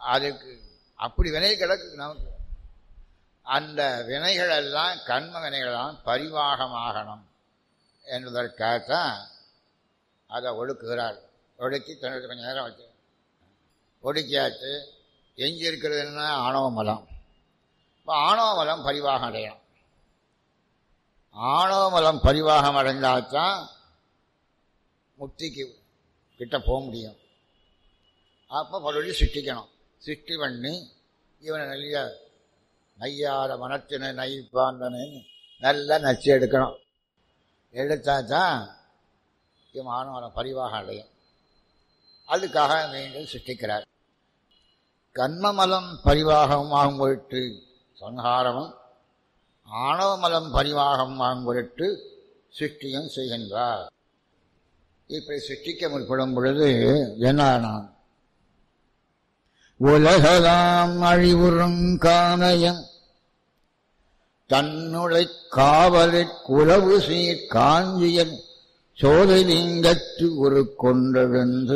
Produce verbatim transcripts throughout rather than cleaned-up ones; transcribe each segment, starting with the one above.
அதுக்கு அப்படி வினை கிடக்கு நமக்கு. அந்த வினைகள் எல்லாம் கர்ம வினைகள்லாம் பரிவாகமாகணும் என்பதற்காகத்தான் அதை ஒடுக்குகிறார். ஒடுக்கி தன்னுடைய கொஞ்சம் நேரம் வச்சு ஒடுக்கியாச்சு. எஞ்சி இருக்கிறது என்ன? ஆணவ மலம். இப்போ ஆணவ மலம் பரிவாகம் அடையணும். ஆணவ மலம் பரிவாகம் அடைந்தால்தான் முக்திக்கு கிட்ட போக முடியும். அப்போ மறுபடியும் சிருஷ்டிக்கணும். சிருஷ்டி பண்ணி இவனை நல்ல நையாத மனத்தினை நைப்பாந்தனை நல்லா நச்சு எடுக்கணும். எடுத்தா தான் இவன் ஆணவமலம் பரிவாகம் அடையும். அதுக்காக மீண்டும் சிருஷ்டிக்கிறார். கர்மமலம் பரிவாகம் ஆகும் பொருட்டு சங்காரமும் ஆணவமலம் பரிவாகம் ஆகும் பொருட்டு சிருஷ்டியும் செய்கின்றார். இப்படி சிருஷ்டிக்க முற்படும் பொழுது என்ன? உலகலாம் அழிவுறுங்கானயம் தன்னுடை காவலிற் குலவு சீர் காஞ்சியன் சோதலிங்கத்து ஒரு கொண்டெழுந்து.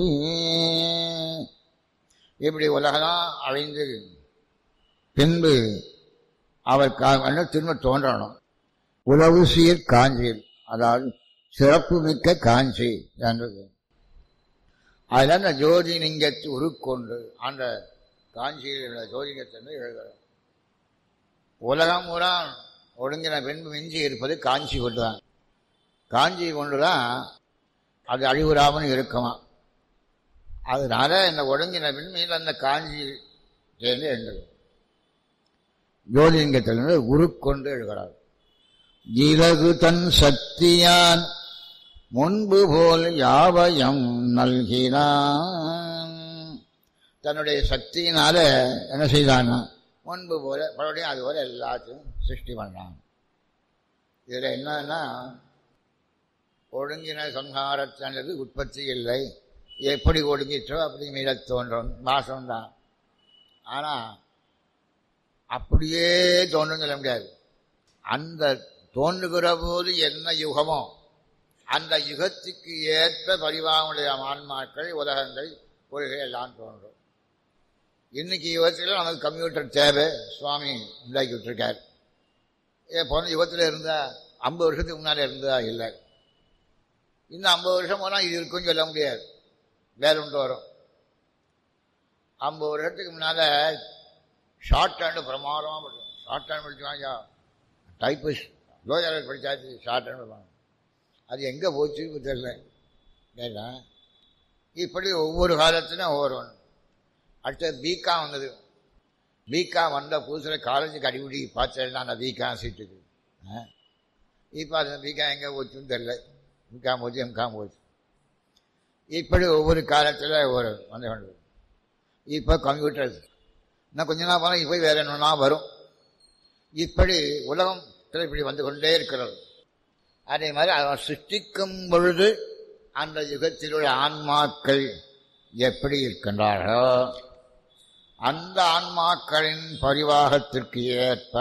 இப்படி உலகலாம் அழிந்து பின்பு அவருக்காக திரும்ப தோன்றணும். உலவு சீர் காஞ்சியில், அதாவது சிறப்பு மிக்க காஞ்சி என்றது. அதில் அந்த ஜோதிலிங்கத்து உருக்கொண்டு அந்த காஞ்சியில் உள்ள ஜோதிலிங்கத்தை எழுதுகிறோம். உலகம் பூரா ஒடுங்கின பின்பு மிஞ்சி இருப்பது காஞ்சி கொண்டுதான். காஞ்சி கொண்டுதான் அது அழிவுறாமல் இருக்குமா. அதனால இந்த ஒடுங்கின பின்மையில் அந்த காஞ்சி சேர்ந்து எழுது ஜோதிலிங்கத்திலிருந்து உருக்கொண்டு எழுதுகிறார். இலகு தன் சக்தியான் முன்பு போல் யாவயம் நல்கினான். தன்னுடைய சக்தியினால என்ன செய்தான்னா முன்பு போல மறுபடியும் அது போல எல்லாத்தையும் சிருஷ்டி பண்ணான். இதில் என்னன்னா ஒடுங்கின சம்ஹாரத்தானது உற்பத்தி இல்லை. எப்படி ஒடுங்கிற்றோ அப்படி மீளத் தோன்றும் மாசம்தான். ஆனால் அப்படியே தோன்றும் சொல்ல முடியாது. அந்த தோன்றுகிற போது என்ன யுகமோ அந்த யுகத்துக்கு ஏற்ப பரிவாகமுடைய ஆன்மாக்கள் உலகங்கள் கொள்கை எல்லாம் தோன்றும். இன்னைக்கு யுகத்தில் நமக்கு கம்ப்யூட்டர் தேவை, சுவாமி உண்டாக்கி விட்டுருக்கார். ஏன் போன யுகத்தில் இருந்தால் ஐம்பது வருஷத்துக்கு முன்னாடி இருந்தா இல்லை. இன்னும் ஐம்பது வருஷம் போனால் இது இருக்குன்னு சொல்ல முடியாது, வேற ஒன்று வரும். ஐம்பது வருஷத்துக்கு முன்னால் ஷார்ட் ஹேண்டு பிரமாதமாக படிக்கும். Short hand படிச்சுவாங்க, typist lower படித்தாச்சு, short hand பண்ணுவாங்க. அது எங்கே போச்சு தெரியல. ஏன்னா இப்படி ஒவ்வொரு காலத்துலையும் ஒவ்வொரு ஒன்று. அடுத்தது பிகாம் வந்தது. பிகாம் வந்த புதுசில் காலேஜுக்கு அடிப்படி பார்த்தேன்னா அந்த பிகாம் சீட்டுக்கு. இப்போ அந்த பிகாம் எங்கே போச்சுன்னு தெரியல. பிகாம் போச்சு, எம்காம் போச்சு. இப்படி ஒவ்வொரு காலத்தில் ஒவ்வொரு வந்து கொண்டு. இப்போ கம்ப்யூட்டர் இன்னும் கொஞ்ச நாள் போனால் இப்போ வேறு என்னன்னா வரும். இப்படி உலகத்தில் இப்படி வந்து கொண்டே இருக்கிறது. அதே மாதிரி அவன் சிருஷ்டிக்கும் பொழுது அந்த யுகத்தில் உள்ள ஆன்மாக்கள் எப்படி இருக்கின்றார்களோ அந்த ஆன்மாக்களின் பரிவாகத்திற்கு ஏற்ப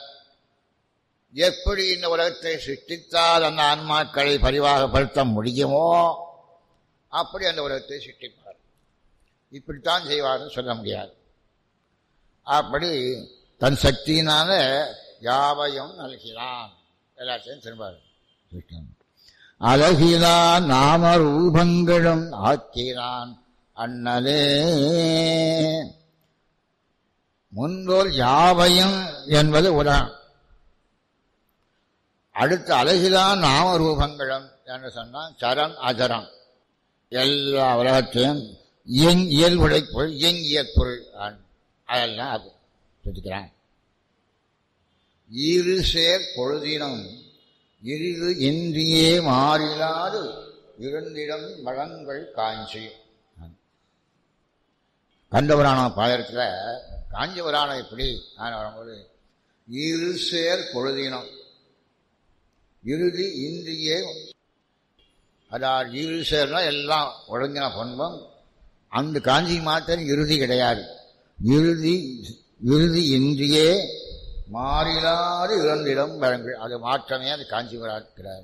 எப்படி இந்த உலகத்தை சிருஷ்டித்தால் அந்த ஆன்மாக்களை பரிவாகப்படுத்த முடியுமோ அப்படி அந்த உலகத்தை சிருஷ்டிப்பார். இப்படித்தான் செய்வார்னு சொல்ல முடியாது. அப்படி தன் சக்தியினால யாவையும் நல்கிறான், எல்லாத்தையும் திரும்பார். அழகிலான் நாம ரூபங்களும் ஆக்கிறான் அண்ணலே. முன்போல் யாவையும் என்பது உலகம். அடுத்த அழகிலான் நாம ரூபங்களும் என்று சொன்னால் சரம் அஜரம் எல்லா உலகத்தையும் இயங் இயல்புடை பொருள் இயங்கிய பொருள் அதெல்லாம் அது சொல்லிக்கிறான். இரு சேர் பொழுதினம் இரு இன்றியே மாறிலாது இருந்திடம் வளங்கள் காஞ்சி. கண்டபுராண பாயத்தில் காஞ்சிபுராணம் எப்படி வரும்போது இரு சேர் பொழுதினம் இறுதி இன்றியே, அதாவது இரு சேர்னா எல்லாம் ஒழுங்கின பண்பம். அந்த காஞ்சி மாத்திரம் இறுதி கிடையாது. இறுதி இறுதி இன்றியே மாறிலாது இரண்டிடம் வழங்கள், அது மாற்றமே அது காஞ்சிபுராக்கிறார்.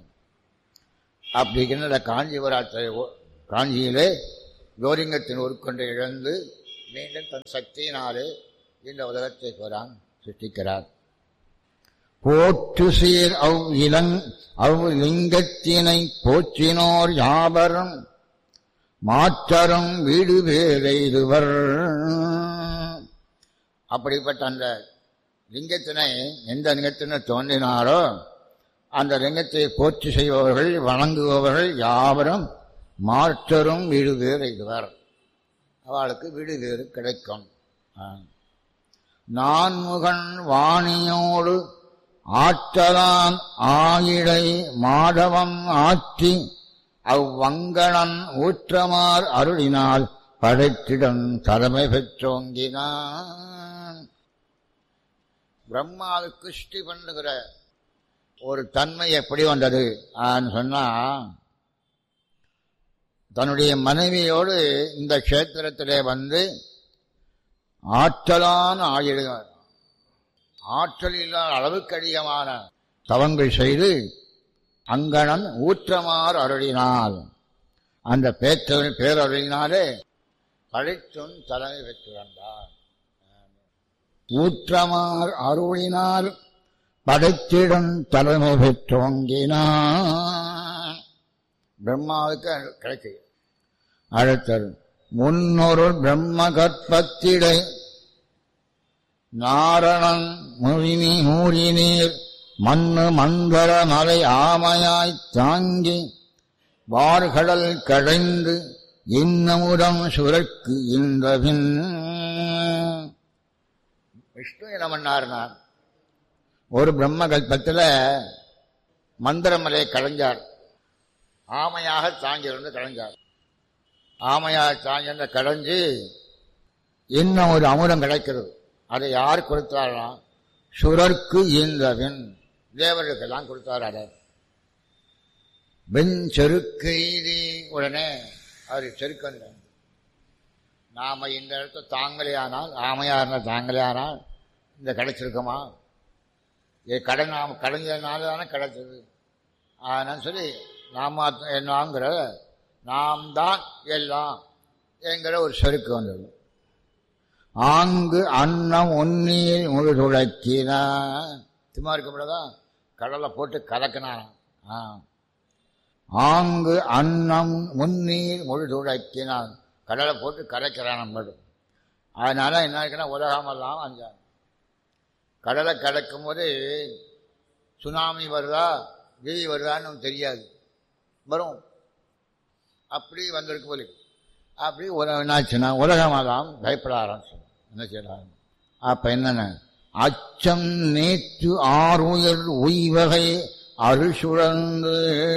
அப்படிங்கிற காஞ்சிபுராத்தை காஞ்சியிலே ஜோலிங்கத்தின் உருக்கொண்டை இழந்து மீண்டும் தன் சக்தியினாலே இந்த உலகத்தை புறான் சிருஷ்டிக்கிறார். போற்று சீர் அவ் இளங் அவ் லிங்கத்தினை போற்றினோர் யாவரும் மாற்றரும் வீடு பேரெய்துவர். அப்படிப்பட்ட அந்த லிங்கத்தினை எந்த லிங்கத்தினை தோன்றினாரோ அந்த லிங்கத்தை போற்றி செய்பவர்கள் வணங்குபவர்கள் யாவரும் மாற்றரும் வீடு பேரெய்துவர். அவளுக்கு வீடு பேறு கிடைக்கும். நான்முகன் வாணியோடு ஆற்றலான் ஆயிழை மாதவம் ஆற்றி அவ்வங்கணன் ஊற்றமார் அருளினால் படைத்திடம் தலைமை பெற்றோங்கினான். பிரம்மாவுக்கு சிருஷ்டி பண்ணுகிற ஒரு தன்மை எப்படி வந்தது சொன்னா, தன்னுடைய மனைவியோடு இந்த கஷேத்திரத்திலே வந்து ஆற்றலான ஆயுள் ஆற்றல் இல்லாத அளவுக்கு அதிகமான தவங்கள் செய்து அங்கணன் ஊற்றமார் அருளினால் அந்த பேற்றவன் பேரருளினாலே படைத்தும் தலைமை பெற்று வந்தார். ஊற்றமார் அருளினால் படைத்திடும் தலைமை பெற்றோங்கினான். பிரம்மாவுக்கு கிடைக்கு. அடுத்தது முன்னொரு பிரம்ம கற்பத்திடை நாரணன் முழினி மூரினீர் மண்ணு மந்தர மலை ஆமையாய்த் தாங்கி வார்கடல் கடைந்து இன்னமுடம் சுரக்கு இன்றபின். விஷ்ணு என்ன பண்ணார்னார், ஒரு பிரம்ம கல்பத்தில் மந்திரமலையை கடைஞ்சார். ஆமையாக தாங்கியிருந்து கடைஞ்சார். ஆமையாக தாங்கியிருந்த கடைஞ்சு இன்னும் ஒரு அமுதம் கிடைக்கிறது. அதை யார் கொடுத்தாரா? சுரர்க்கு ஈந்தவின் தேவர்களுக்கெல்லாம் கொடுத்தார். அதை வெண் செருக்கு எய்தி உடனே அவர் செருக்கு வந்த நாம இந்த இடத்த தாங்களே ஆனால் ஆமையா இருந்தால் தாங்களே ஆனால் இந்த கிடைச்சிருக்கோமா? ஏ கடை நாம் கடைஞ்சதுனால தானே கிடைச்சது. ஆனால் சொல்லி நாம என்னாங்கிற நாம் தான் எல்லாம் என்கிற ஒரு செருக்கு வந்தது. ஆங்கு அன்னம் உன்னீர் முழு துளக்கினா சும்மா இருக்கப்படாதா? கடலை போட்டு கலக்கினான். ஆங்கு அன்னம் முன்னீர் முழு துளக்கினான், கடலை போட்டு கரைக்கிறான் நம்மளு. அதனால என்ன இருக்குன்னா உலகமெல்லாம் அந்த கடலை கலக்கும் போது சுனாமி வருதா வீதி வருதான்னு தெரியாது, வரும். அப்படி வந்திருக்கு போல. அப்படி என்னாச்சுன்னா உலகமெல்லாம் பயப்பட ஆரம்பிச்சு. என்ன செய்யலாம்? அப்ப என்னென்ன அச்சம் நேற்று ஆறுயர் உய்வகை அருசுழந்து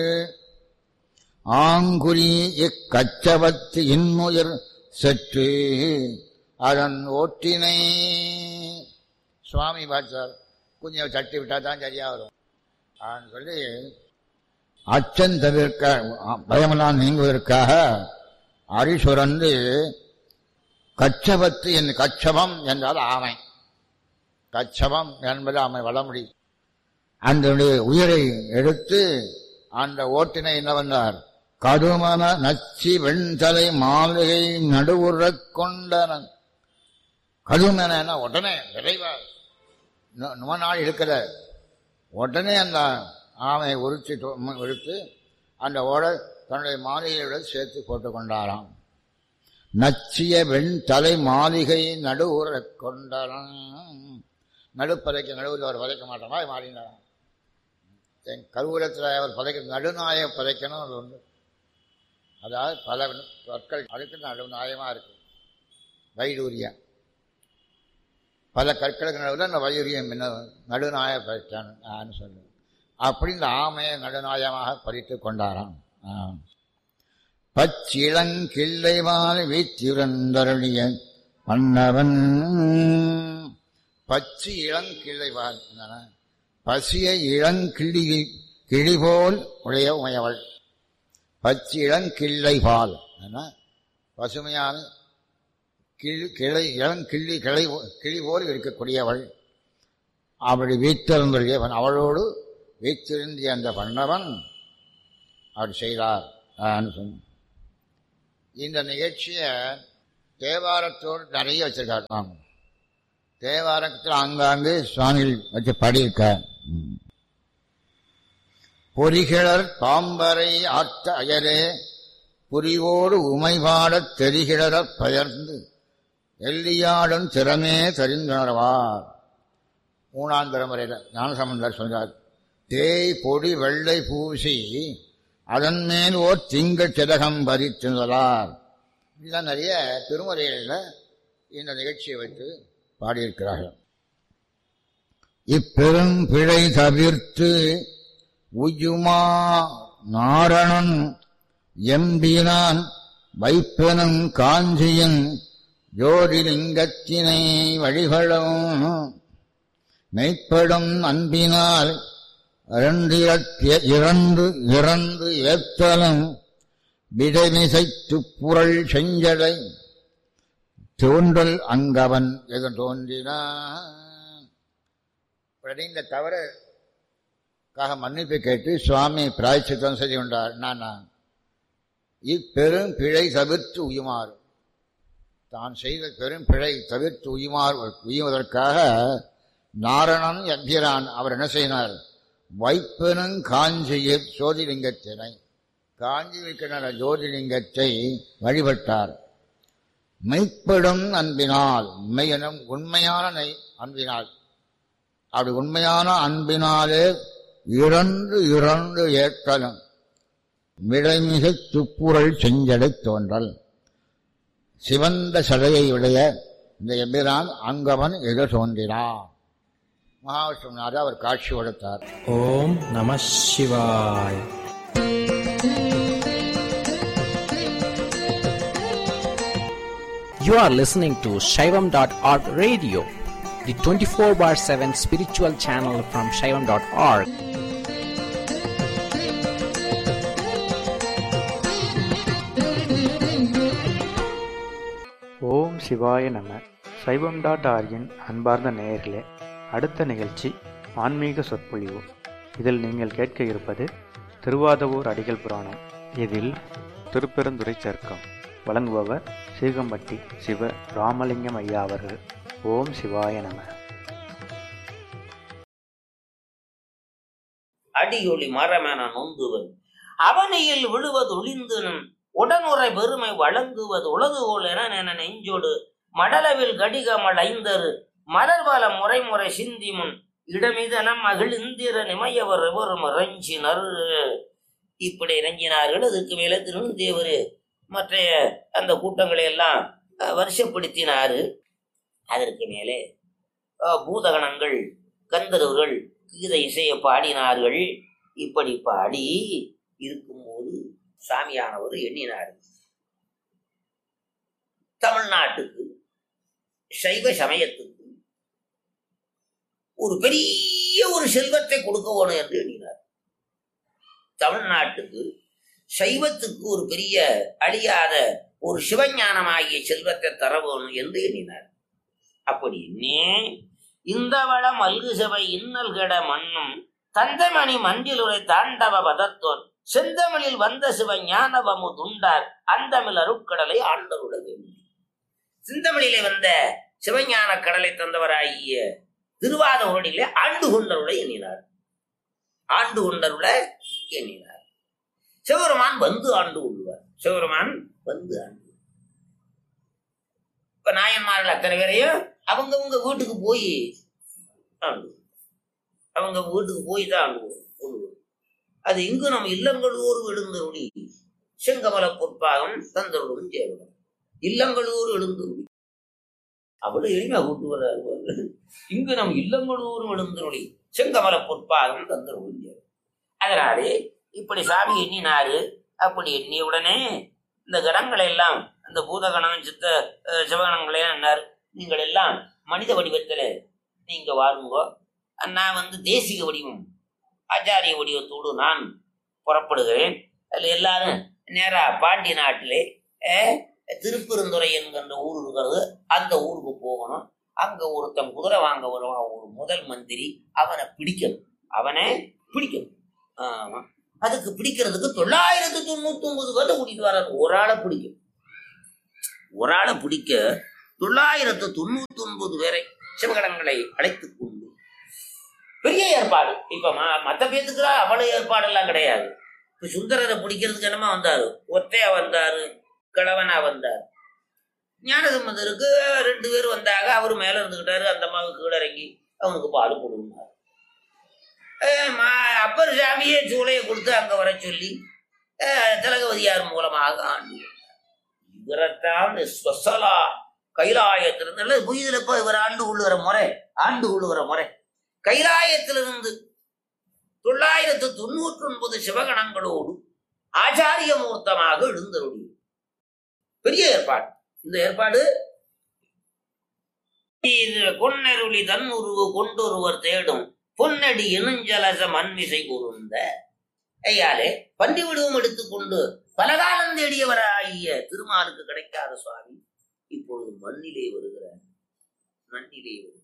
ஆங்குரி இக்கச்சவத்து இன்னுயர் சற்று அதன் ஓட்டினை. சுவாமி பார்த்தார், கொஞ்சம் தட்டி விட்டா தான் சரியா வரும் அப்படின்னு சொல்லி அச்சம் தவிர்க்க பயமெல்லாம் நீங்குவதற்காக அரிசுரந்து கச்சபத்து என் கச்சபம் என்றால் ஆமை. கச்சபம் என்பது ஆமை வளமுடி. அந்த உயிரை எடுத்து அந்த ஓட்டினை என்ன வந்தார்? கடுமன நச்சி வெண்தலை மாளிகை நடுவுறக் கொண்டனன். கடுமன உடனே விரைவா நும நாள் இருக்கிற உடனே அந்த ஆமையை உரிச்சு உரித்து அந்த ஓட தன்னுடைய மாளிகையோட சேர்த்து போட்டு கொண்டாராம். நச்சிய வெண் தலை மாளிகை நடுவுற கொண்டாராம். நடுப்பதைக்க நடுவில் அவர் பதைக்க மாட்டோமா மாறினாராம். என் கருவூலத்தில் அவர் பதைக்க நடுநாய பதைக்கணும் அது ஒன்று. அதாவது பல சொற்கள் அதுக்கு நடுநாயமாக இருக்கு. வைடூரியம் பல கற்களுக்கு நடுவில் அந்த வைடூரியம் என்ன நடுநாய பதைச்சான்னு சொல்லுவேன். அப்படி இந்த ஆமையை நடுநாயமாக பறித்து கொண்டாராம். பச்சிளங்கிள்ளைவால் வீச்சிறந்தருளிய மன்னவன். பச்சு இளங்கிள்ளைவால் பசிய இளங்கிள்ளி கிளிபோல் உடைய உமையவள். பச்சு இளங்கிள்ளைவால் பசுமையான கிளி கிளை இளங்கிள்ளி கிளை கிளி போல் இருக்கக்கூடியவள். அவளை வீட்டிருந்தவன் அவளோடு வீச்சிருந்திய அந்த பண்ணவன் அவர் செய்தார். இந்த நிகழ்ச்சியை தேவாரத்தோடு நிறைய வச்சிருக்காரு. தேவாரத்தில் ஆங்காங்கு சுவாமிகள் வச்சு பாடியிருக்கார். பொறிகிழர் பாம்பரை ஆத்த அயரே புரிவோடு உமைபாடத் தெரிகிழறப் பயர்ந்து எல்லியாடும் திறமே தெரிந்துணர்வார். மூணாம் தலைமுறையில் ஞானசம்பந்தர் சொல்றார், தேய் பொடி வெள்ளை பூசி அதன் மேல் ஓர் திங்கள் சிதகம் பறித்துள்ளார். இதுதான் நிறைய திருமுறைகளில் இந்த நிகழ்ச்சியை வைத்து பாடியிருக்கிறார்கள். இப்பெரும் பிழை தவிர்த்து உயுமா நாரணன் எம்பினான் வைப்பனும் காஞ்சியின் ஜோதிலிங்கத்தினை வழிபடும் மெய்ப்படும் அன்பினால் இறந்து இறந்து ஏத்தலும் விடைமிசை துப்புரள் செஞ்சடை தோன்றல் அங்கவன் எது தோன்றினான். இந்த தவறுக்காக மன்னிப்பு கேட்டு சுவாமி பிராயச்சித்தம் செய்து கொண்டார். நானா இப்பெரும் பிழை தவிர்த்து உயுமாறு, தான் செய்த பெரும் பிழை தவிர்த்து உயுமாறு உயுவதற்காக நாரணன் எம்பிரான் அவர் என்ன செய்தார்? வைப்பனும் காஞ்சியில் ஜோதிலிங்கத்தினை, காஞ்சி வைக்கின்ற ஜோதிலிங்கத்தை வழிபட்டார். மெய்ப்படும் அன்பினால், மெய்யனும் உண்மையான அன்பினால், அப்படி உண்மையான அன்பினாலே இறந்து இறந்து ஏற்றலும் விடைமிசை துப்புரள் செஞ்சடை தோன்றல். சிவந்த சடையை உடைய இந்த எம்பிரான் அங்கவன் எது தோன்றினார். மகாவிஷ்ணுநாதர் அவர் காட்சி கொடுத்தார். ஓம் நம சிவாய். You are listening to Shaivam dot org radio, the twenty-four bar seven spiritual channel from Shaivam dot org. ஓம் சிவாய நம. சைவம் டாட் ஆர்கின் அன்பார்ந்த நேயர்களே, அடுத்த நிகழ்ச்சி ஆன்மீக சொற்பொழிவு. இதில் நீங்கள் கேட்க இருப்பது திருவாதவூர் அடிகள் புராணம். இதில் திருப்பெருந்துறை சர்க்கம் வழங்குபவர் சீகம்பட்டி சிவ ராமலிங்கம் ஐயா அவர்கள். ஓம் சிவாய நம. அடியொளி மரமென நொந்துவன் அவனையில் விழுவது ஒளிந்துனும் உடனுரை பெருமை வழங்குவது உலகுகோல் என நெஞ்சோடு மடலவில் கடிகமல் ஐந்தரு மலர்வல முறைமுறை சிந்திமுன் இடமிதனம் மகிழ்ந்திர நிமையவர் எவரும் இறைஞ்சினர். இப்படி இறங்கினார்கள். அதுக்கு மேல திருநந்தேவர் மற்ற அந்த கூட்டங்களை எல்லாம் வருஷப்படுத்தினாரு. அதற்கு மேலே பூதகணங்கள் கந்தர்வர்கள் கீத இசையை பாடினார்கள். இப்படி பாடி இருக்கும்போது சாமியானவர் எண்ணினார், தமிழ்நாட்டுக்கு சைவ சமயத்துக்கு ஒரு பெரிய ஒரு செல்வத்தை கொடுக்க வேணும் என்று எண்ணினார். தமிழ்நாட்டுக்கு சைவத்துக்கு ஒரு பெரிய அழியாத ஒரு சிவஞானமாகிய செல்வத்தை தர வேணும் என்று எண்ணினார். அப்படி எண்ணி இந்த வளம் அல்கு சபை இன்னல் கெட மண்ணும் தந்தமணி மண்டிலுரை தாண்டவ பதத்தோன் செந்தமிழில் வந்த சிவ ஞானவமு துண்டார் அந்தமிழ் அருட்கடலை ஆண்டருட வேண்டும். சிந்தமிழிலே வந்த சிவஞான கடலை தந்தவராகிய திருவாதவரிலே ஆண்டு கொண்டருளை எண்ணினார். ஆண்டு கொண்டருளை எண்ணினார். சிவபெருமான் வந்து ஆண்டு கொள்வார். சிவபெருமான் வந்து ஆண்டு. இப்ப நாயன்மார்கள் அத்தனை பேரையும் அவங்கவுங்க வீட்டுக்கு போய் ஆண்டு, அவங்க வீட்டுக்கு போய் தான் ஆண்டு கொள்வார். அது இங்கு நம்ம இல்லங்களூர் எழுந்தருளி செங்கமல பொற்பாகம் தந்தருளும் ஜெயவன். இல்லங்களூர் எழுந்தருளி அவ்வளவு எளிமையா கூட்டு வர்றாரு. இங்கு நம் இல்லங்களூரும் எழுந்தருளி செங்கமல பொற்பாகம் தந்தருளும் ஜெயவன். அதனாலே இப்படி சாமி எண்ணினாரு. அப்படி எண்ணிய உடனே இந்த கணங்களை எல்லாம், அந்த பூதகணம் சித்த சிவகணங்களே என்னார், நீங்கள் எல்லாம் மனித வடிவத்துல நீங்க வாருங்கோ, நான் வந்து தேசிக வடிவம் ஆச்சாரிய வடிவத்தோடு நான் புறப்படுகிறேன். அதில் எல்லாரும் நேரா பாண்டி நாட்டிலே திருப்பெருந்துறை என்கின்ற ஊர் இருக்கிறது, அந்த ஊருக்கு போகணும். அங்க ஒருத்தன் குதிரை வாங்க வருவான், ஒரு முதல் மந்திரி. அவனை பிடிக்கணும், அவனை பிடிக்கணும். ஆமா, அதுக்கு பிடிக்கிறதுக்கு தொள்ளாயிரத்தி தொண்ணூத்தி ஒன்பது பேர்த்த கூட்டிட்டு வர்றாரு. ஒரு ஆளை பிடிக்கும். ஒரு ஆளை பிடிக்க தொள்ளாயிரத்து தொண்ணூத்தி ஒன்பது பேரை சிவகணங்களை அழைத்துக் கொண்டு பெரிய ஏற்பாடு. இப்ப மத்த பேத்துக்கு அவ்வளவு ஏற்பாடு எல்லாம் கிடையாது. இப்ப சுந்தரரை பிடிக்கிறதுக்கு என்னமா வந்தாரு, ஒத்தையா வந்தாரு, கிழவனா வந்தாரு. ஞானசம்பந்தருக்கு ரெண்டு பேர் வந்தாங்க. அவரு மேல இருந்துகிட்டாரு, அந்த அம்மாவுக்கு கீழே இறங்கி அவனுக்கு பால் கொடுனாரு. அப்பர் சாமியே சூளையை கொடுத்து அங்க வர சொல்லி திலகவதியார் மூலமாக ஆண்டு இவரைத்தான் ஸ்பெஷலா கைலாயத்திலிருந்து புயதுல இப்ப இவர் ஆண்டு கொள்ளுகிற முறை ஆண்டு கொள்ளுகிற முறை கைலாயத்திலிருந்து தொள்ளாயிரத்து தொண்ணூற்றி ஒன்பது சிவகணங்களோடு ஆச்சாரிய மூர்த்தமாக எழுந்தருளி பெரிய ஏற்பாடு. இந்த ஏற்பாடு பொன்னருளி தன் உருவு கொண்டொருவர் தேடும் பொன்னடி எனுஞ்சலச மண்மிசை கூர்ந்த ஐயாலே பண்டி விடுவும் எடுத்துக்கொண்டு பலகாலம் தேடியவராகிய திருமாலுக்கு கிடைக்காத சுவாமி இப்பொழுது மண்ணிலே வருகிறார். மண்ணிலே வருகிறார்.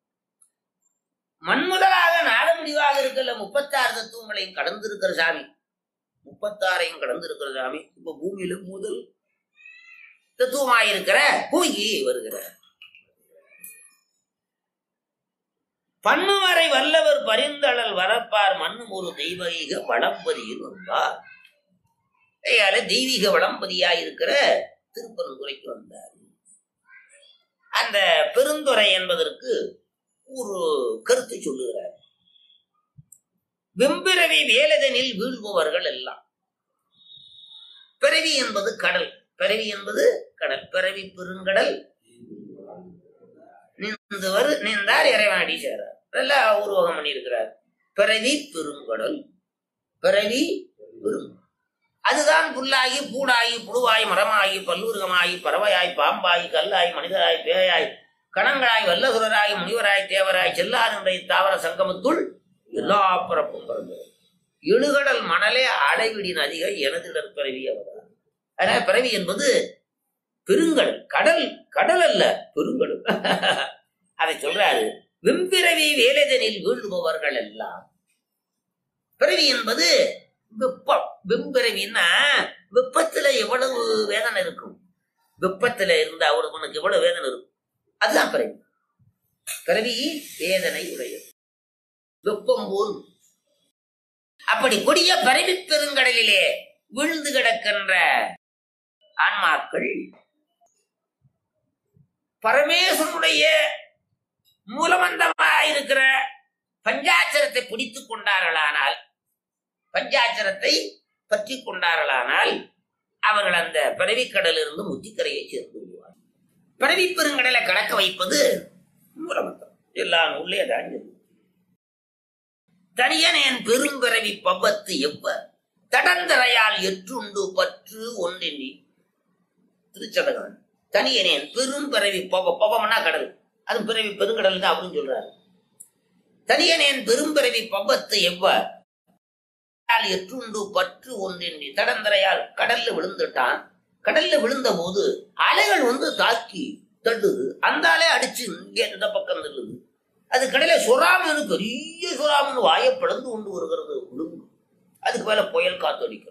மண்முதலாக நாட முடிவாக இருக்கல முப்பத்தாறு தத்துவங்களையும் கடந்திருக்கிற சாமி, முப்பத்தாறையும் கடந்திருக்கிற சாமி இப்ப பூமியில முதல் தத்துவமாயிருக்கிற பூங்கி வருகிறார். பன்னுவரை வல்லவர் பரிந்தளல் வரப்பார் மண்ணும் ஒரு தெய்வீக வளம்பதியில் வந்தார். தெய்வீக வளம்பதியாயிருக்கிற திருப்பரங்குறைக்கு வந்தார். அந்த பெருந்துறை என்பதற்கு ஒரு கருத்து சொல்லுகிறார். வெம்பிறவி வேலதனில் வீழ்பவர்கள் எல்லாம். பிறவி என்பது கடல், பிறவி என்பது கடல், பிறவி பெருங்கடல் நீந்தவர் நீந்தார் இறைவனடி சேரார். நல்லா உருவகம் பண்ணியிருக்கிறார். பிறவி பெருங்கடல், பிறவி பெரும் அதுதான் புல்லாகி பூடாகி புழுவாய் மரமாகி பல்லூர்கமாகி பறவையாய் பாம்பாய் கல்லாய் மனிதராய் பேயாய் கணங்களாய் வல்லசுரராய் முனிவராய் தேவராய் செல்லாருடைய தாவர சங்கமத்துள் எல்லா பிறப்பும் பிறந்தது. எழுகடல் மணலே அலைவிடி நதிகை எனதிடர் பிறவி அவதார். அதனால பிறவி என்பது பெருங்கடல், கடல் கடல் அல்ல பெருங்கடல். அதை சொல்றாரு. வெம்பிறவி வேலைதனில் வீழ்பவர்கள் எல்லாம். பிறவி என்பது வெப்பம். வெம்பிறவின்னா வெப்பத்துல எவ்வளவு வேதனை இருக்கும், வெப்பத்துல இருந்தா அவனுக்கு எவ்வளவு வேதனை இருக்கும், அதுதான் பிறவி. பிறவி வேதனை உடையது, வெப்பம் போல். அப்படி கொடிய பிறவி பெருங்கடலிலே விழுந்து கிடக்கின்ற ஆன்மாக்கள் பரமேஸ்வரனுடைய மூலமந்தமாயிருக்கிற பஞ்சாட்சரத்தை பிடித்துக் கொண்டார்களானால், பஞ்சாட்சரத்தை பற்றி கொண்டார்களானால் அவர்கள் அந்த பிறவிக்கடலிருந்து முத்திக்கரையை சேர்ந்து விடுவார். பிறவி பெருங்கடலை கடக்க வைப்பது மூலமந்தம். எல்லாம் உள்ளே தாஞ்சது. தனியனேன் பெரும்பிறவி பவ்வத்து எவ்வ தடந்தரையால் எற்றுண்டு பற்று ஒன்றெண்ணி. திருச்சதகன் தனியனேன் பெரும் பிறவி பவ பவம்னா கடல், அது பிறவி பெருங்கடல் தான் அப்படின்னு சொல்றாரு. தனியனேன் பெரும்பிறவி பவ்வத்து எவ்வ எற்றுண்டு பற்று ஒன்றெண்ணி. தடந்தரையால் கடல்ல விழுந்துட்டான். கடல்ல விழுந்த போது அலைகள் வந்து தாக்கி தள்ளுது, அந்த அலை அடிச்சு இங்கே இந்த பக்கம் தள்ளுது. அது கடலை சொராமனு பெரிய சொராமனு வாயை பிளந்து கொண்டு வருகிறது, விழுங்கு. அதுக்கு மேல புயல் காத்து அடிக்கிறது.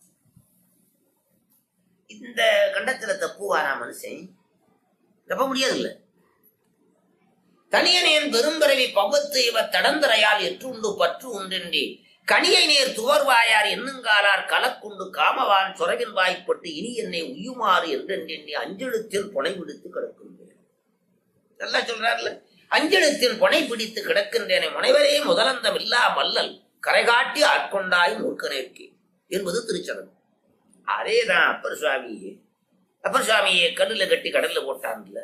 இந்த கண்டத்துல தப்புவாரா மனுஷன்? தப்ப முடியாது இல்ல. தனியனேன் பெரும்பிறவி பவ்வத்து இவ தடந்தரையால் எற்றுண்டு பற்று ஒன்றென்றி கனியை நேர் துவர்வாயார் என்னுங்காலார் கலக்குண்டு காமவான் சொரவின் வாய்ப்பட்டு இனி என்னை உயுமாறு என்றென்றெண்ணி அஞ்செழுத்தில் புனை பிடித்து கிடக்கின்றேன். நல்லா சொல்றாருல, அஞ்செழுத்தில் புனை பிடித்து கிடக்கின்றேனே முனைவரே முதலந்தம் இல்லா மல்லல் கரைகாட்டி ஆட்கொண்டாய் மூர்க்கனேற்கே என்பது திருச்சதம். அதேதான் அப்பர் சுவாமியே. அப்பர் சுவாமியே கல்லுல கட்டி கடல்ல போட்டான்ல,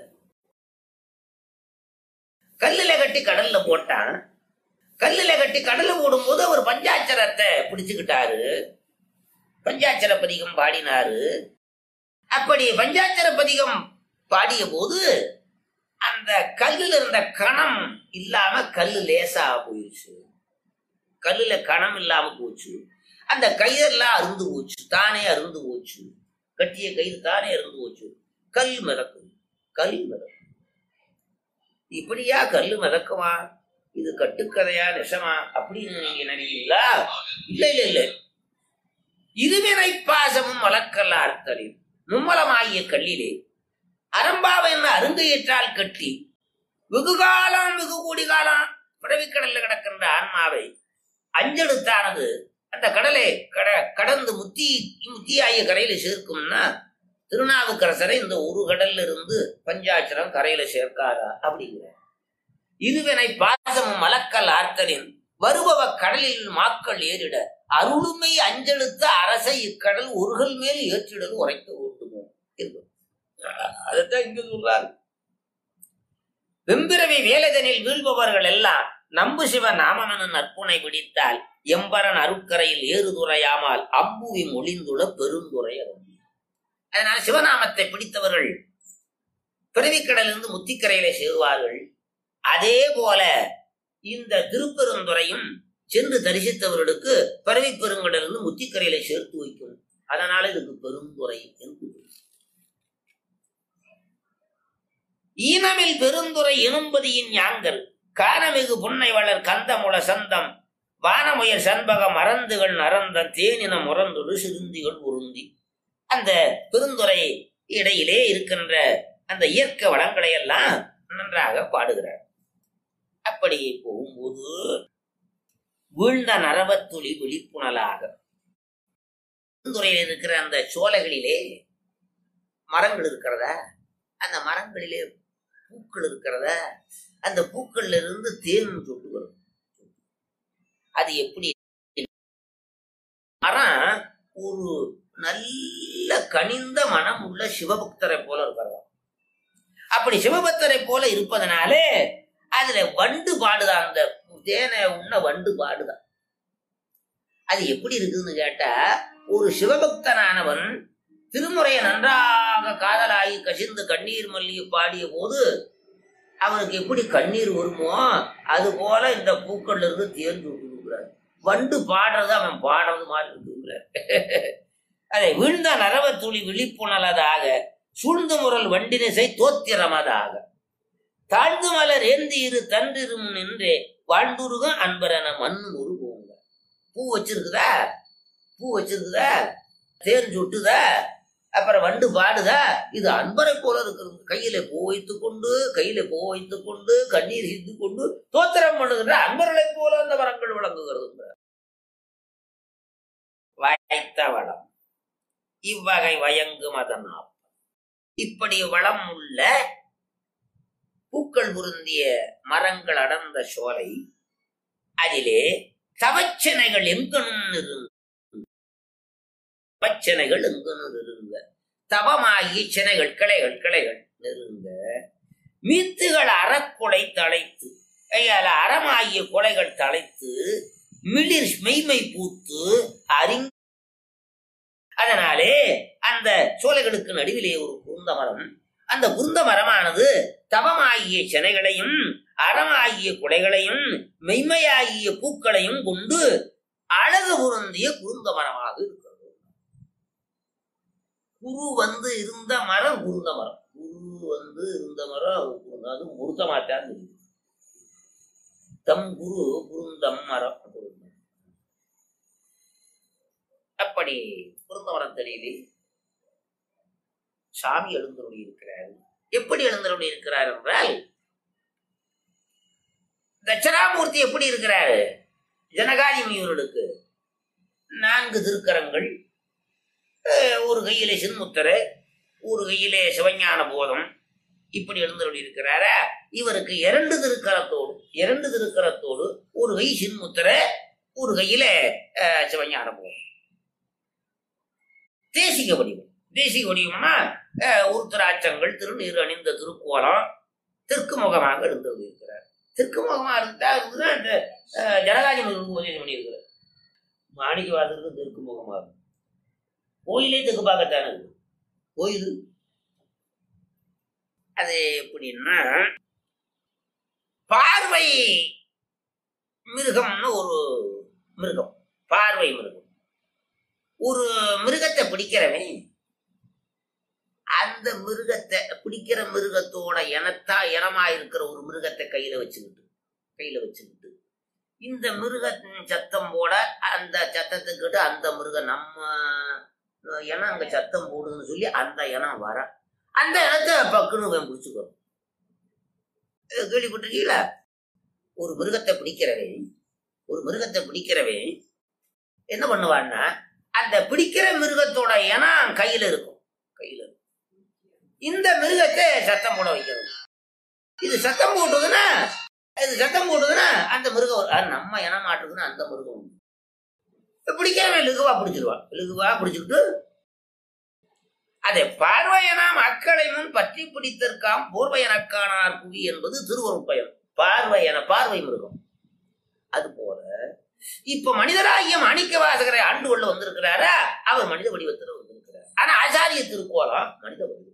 கல்லுல கட்டி கடல்ல போட்டான். கல்லுல கட்டி கடல்ல போடும் போது அவர் பஞ்சாட்சரத்தை பிடிச்சுக்கிட்டாரு, பஞ்சாட்சர பதிகம் பாடினாரு. அப்படி பஞ்சாட்சர பதிகம் பாடிய போது அந்த கல்லுல இருந்த கணம் இல்லாம கல்லு லேசா போயிடுச்சு. கல்லுல கணம் இல்லாம போச்சு. அந்த கயிறெல்லாம் அருந்து போச்சு, தானே அருந்து போச்சு. கட்டிய கயிறு தானே அருந்து போச்சு. கல் மிதக்கும், கல் மிதக்கும். இப்படியா கல்லு மிதக்குமா? இது கட்டுக்கதையா நெசமா அப்படின்னு நீங்க நினைக்கிறீங்களா? இல்ல இல்ல இல்ல. இருவினை பாசமும் வளர்க்கல அர்த்தலில் மும்மலமாகிய கல்லிலே அரம்பாவை என்ன அருங்கையிற்றால் கட்டி வெகு காலம் வெகு கோடி காலம் பிறவிக்கடல்ல கிடக்கின்ற ஆன்மாவை அஞ்செழுத்தானது அந்த கடலை கட கடந்து முத்தி முத்தியாகிய கரையில சேர்க்கும்னா திருநாவுக்கரசரை இந்த ஒரு கடல்ல இருந்து பஞ்சாட்சரம் கரையில சேர்க்காதா அப்படிங்கிற இருவினை பாசமும் மலக்கல் ஆர்த்தலின் வருபவ கடலில் மாக்கள் ஏறிட அருளுமை அஞ்செழுத்த அரசை இக்கடல் ஒருகள் மேல் ஏற்றிடல் உரைக்க ஓட்டுமோ அதைத்தான் இங்க சொல்றாரு. வெம்பிரவி வேலைதனில் வீழ்பவர்கள் எல்லாம் நம்பு சிவ நாமமென நற்புனை பிடித்தால் எம்பரன் அருக்கரையில் ஏறுதுறையாமல் அம்புவி மொழிந்துள்ள பெருந்துறை. அதனால சிவநாமத்தை பிடித்தவர்கள் பிறவிக்கடலிருந்து முத்திக்கரையில சேருவார்கள். அதே போல இந்த திருப்பெருந்துறையும் சென்று தரிசித்தவர்களுக்கு பிறவி பெருங்கடலிருந்து முத்திக்கரையில சேர்த்து வைக்கும். அதனால இதுக்கு பெருந்துறை என்று ஈனமில் பெருந்துறை எனும்பதியின் யாங்கல் கானமிகு புன்னை வளர் கந்தமுள சந்தம் வானமுயர் சண்பக மறந்துகள் நரந்தன் தேனின முரந்தொடு சிறுந்திகள் உருந்தி. அந்த பெருந்துறை இடையிலே இருக்கின்ற அந்த இயற்கை வளங்களை எல்லாம் நன்றாக பாடுகிறார். அப்படி போகும்போது வீழ்ந்த நரவத்துளி விழிப்புணலாக பெருந்துறையில் இருக்கிற அந்த சோலைகளிலே மரங்கள் இருக்கிறதா, அந்த மரங்களிலே பூக்கள் இருக்கிறதா, அந்த பூக்கள்ல இருந்து தேன் சொட்டு வரும். அது எப்படி மரம் ஒரு நல்ல கனிந்த மனம் உள்ள சிவபக்தரை போல இருக்கிறதா. அப்படி சிவபக்தரை போல இருப்பதனாலே அதுல வண்டு பாடுதான், அந்த தேனை உண்ண வண்டு பாடுதான். அது எப்படி இருக்குதுன்னு கேட்டா, ஒரு சிவபக்தனானவன் திருமுறையை நன்றாக காதலாகி கசிந்து கண்ணீர் மல்லிகை பாடிய போது அவனுக்கு எப்படி கண்ணீர் வருமோ அது போல இந்த பூக்கள்ல இருந்து தேர்ந்து விட்டுருக்கிறார். வண்டு பாடுறது அவன் பாடுறது மாதிரி இருக்குங்கிறார். அதை வீழ்ந்த நரவ துளி விழிப்புணலதாக சூழ்ந்து முரல் வண்டினிசை தோத்திரமதாக தாழ்ந்து மலர் ஏந்தி இரு தன்றிரும் நின்றே வாழ்ந்துருகும் அன்பரன மண்ணு ஒரு போங்க. பூ வச்சிருக்குதா, பூ வச்சிருக்குதா, தேன் சுட்டுதா, அப்புறம் வண்டு பாடுதா, இது அன்பரை போல இருக்கிறது. கையில பூ வைத்துக் கொண்டு கையில பூ வைத்துக் கொண்டு கண்ணீர் சிந்து கொண்டு தோத்திரம் பண்ணுகின்ற அன்பர்களை போல அந்த வரங்கள் விளங்குகிறது. வாய்த்த வளம் இவ்வகை வயங்கு மதனாப். இப்படி வளம் உள்ள பூக்கள் பொருந்திய மரங்கள் அடர்ந்த சோலை, அதிலே தவச்சனைகள் எங்கனும் இருந்த பச்சனைகள் எங்கனும் இருந்த தவமாகி சினைகள் கிளைகள் கிளைகள் நெருங்க மீத்துகள் அறக்குலை தழைத்து கையால அறமாகிய கொலைகள் தழைத்து மிளிர் மெய்மை பூத்து அறிஞ. அதனாலே அந்த சோலைகளுக்கு நடுவிலே ஒரு குருந்த மரம், அந்த குருந்த மரமானது தவமாகிய செனைகளையும் அறமாகிய குலைகளையும் மெய்மையாகிய பூக்களையும் கொண்டு அழகு பொருந்திய குருந்த மரமாக இருக்கிறது. குரு வந்து இருந்த மரம் குருந்த மரம், குரு வந்து இருந்த மரம் அது முருத்த மாட்டான்னு இருக்கு. தம் குரு குருந்தம் மரம். அப்படி குருந்த மரத்தடியிலே சாமி எழுந்தருளி இருக்கிறார். எப்படி எழுந்தருளி இருக்கிறார் என்றால், தட்சணாமூர்த்தி எப்படி இருக்கிறாரு, ஜனகாதி முனிவர்களுக்கு நான்கு திருக்கரங்கள், ஒரு கையிலே சின்முத்திரை, ஒரு கையிலே சிவஞான போதம், இப்படி எழுந்தருளி இருக்கிறாரா. இவருக்கு இரண்டு திருக்கரத்தோடு இரண்டு திருக்கரத்தோடு ஒரு கை சின்முத்திரை, ஒரு கையில சிவஞான போதம். தேசிக வடிவம். தேசிக வடிவம்னா உருத்திராட்சங்கள், திருநீர் அணிந்த திருக்கோலம், தெற்கு முகமாக எழுந்தருளி இருக்கிறார். தெற்கு முகமா இருந்தா இருந்துதான் இந்த ஜனகாதி உபதேசம் பண்ணியிருக்கிறார். மாணிக்க வாசலுக்கு தெற்கு முகமா இருக்கும். கோயிலே தெற்கு பார்க்கத்தானே இருக்கு கோயில். அது எப்படின்னா, பார்வை மிருகம்னு ஒரு மிருகம், பார்வை மிருகம். ஒரு மிருகத்தை பிடிக்கிறவன் அந்த மிருகத்தை பிடிக்கிற மிருகத்தோட இனத்தா இனமா இருக்கிற ஒரு மிருகத்தை கையில வச்சுக்கிட்டு கையில வச்சுக்கிட்டு இந்த மிருகத்தின் சத்தம் போட அந்த சத்தத்துக்கிட்டு அந்த மிருகம் நம்ம இனம் அங்க சத்தம் போடுதுன்னு சொல்லி அந்த இனம் வர அந்த இடத்த பக்குன்னு பிடிச்சுக்கணும். கேள்விப்பட்டிருக்கீங்களா? ஒரு மிருகத்தை பிடிக்கிறவன் ஒரு மிருகத்தை பிடிக்கிறவன் என்ன பண்ணுவான்னா, அந்த பிடிக்கிற மிருகத்தோட இனம் கையில இருக்கும். கையில இருக்கும். இந்த மிருகத்தை சத்தம் போட வைக்கிறது. இது சத்தம் போட்டதுன்னா இது சத்தம் போட்டதுன்னா அந்த மிருகம் நம்ம இனம் மாட்டுக்குன்னா அந்த மிருகம் பிடிக்கிறவன் இழுகுவா பிடிச்சிருவான். இழுகுவா பிடிச்சுக்கிட்டு அதை பார்வையனா மக்களை முன் பற்றி பிடித்திருக்காம் போர்வையனக்கானார் புவி என்பது திருவருட்பயன். பார்வையன பார்வை மிருகம். அது போல இப்ப மனிதராகிய மாணிக்க வாசகரை ஆண்டு கொள்ள வந்திருக்கிறாரா, அவர் மனித வடிவத்தில் வந்திருக்கிறார். ஆனா ஆச்சாரிய திருக்கோலம் மனித வடிவம்.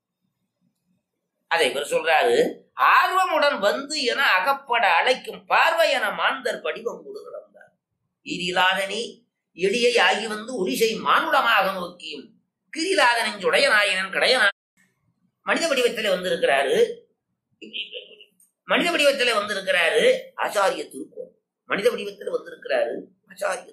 அதை இவர் சொல்றாரு, ஆர்வமுடன் வந்து என அகப்பட அழைக்கும் பார்வையன மாந்தர் படிவம் கொடு கிடந்தார். ஈரிலாதனி எளியை ஆகி வந்து ஒளிசை மானுடமாக நோக்கியும் கிரிலாதனின் உடைய நாயனன் கடைய மனித வடிவத்திலே வந்திருக்கிறாரு. மனித வடிவத்திலே வந்திருக்கிறாரு ஆச்சாரிய திருக்கோலம். மனித வடிவத்தில் வந்திருக்கிறாரு ஆச்சாரிய.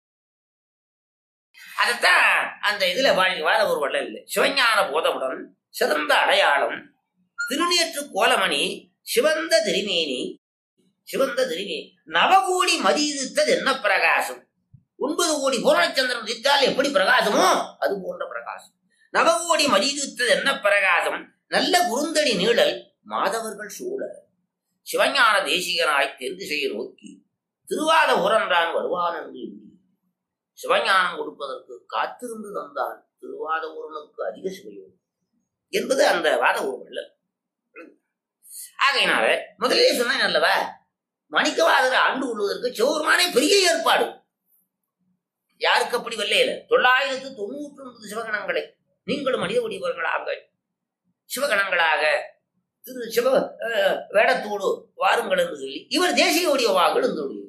அதத்தான் அந்த இதுல வாழ்க்கை வாழ ஒரு வல்ல இல்லை. சிவஞான போதமுடன் சிறந்த அடையாளம் திருநேற்று கோலமணி சிவந்த திருமேனி சிவந்த திருமே நவகோடி மதியுத்தது என்ன பிரகாசம். ஒன்பது கோடி பூரணச்சந்திரன் உதித்தால் எப்படி பிரகாசமோ அது போன்ற பிரகாசம். நவகோடி மதியுத்தது என்ன பிரகாசம். நல்ல குறுந்தடி நீழல் மாதவர்கள் சூழ சிவஞான தேசிகனாய் தென் திசையை நோக்கி திருவாத ஊரன்றான் வருவான் என்று சிவஞானம் கொடுப்பதற்கு காத்திருந்து தந்தான் திருவாத ஊரனுக்கு அதிக சிவையோடு என்பது அந்த வாத ஊர். ஆகையினால முதலே சொன்னேன் அல்லவா, மணிக்கவாதரை ஆண்டு கொள்வதற்கு சிவபெருமானே பெரிய ஏற்பாடு. யாருக்கு அப்படி வெள்ளையில தொள்ளாயிரத்து தொண்ணூற்றி ஒன்பது சிவகணங்களை நீங்களும் மனித வடிவர்களாக சிவகணங்களாக திரு சிவ வேடத்தோடு வாருங்கள் என்று சொல்லி இவர் தேசிய வடிவமாக இருந்து கொண்டிருக்கிறார்.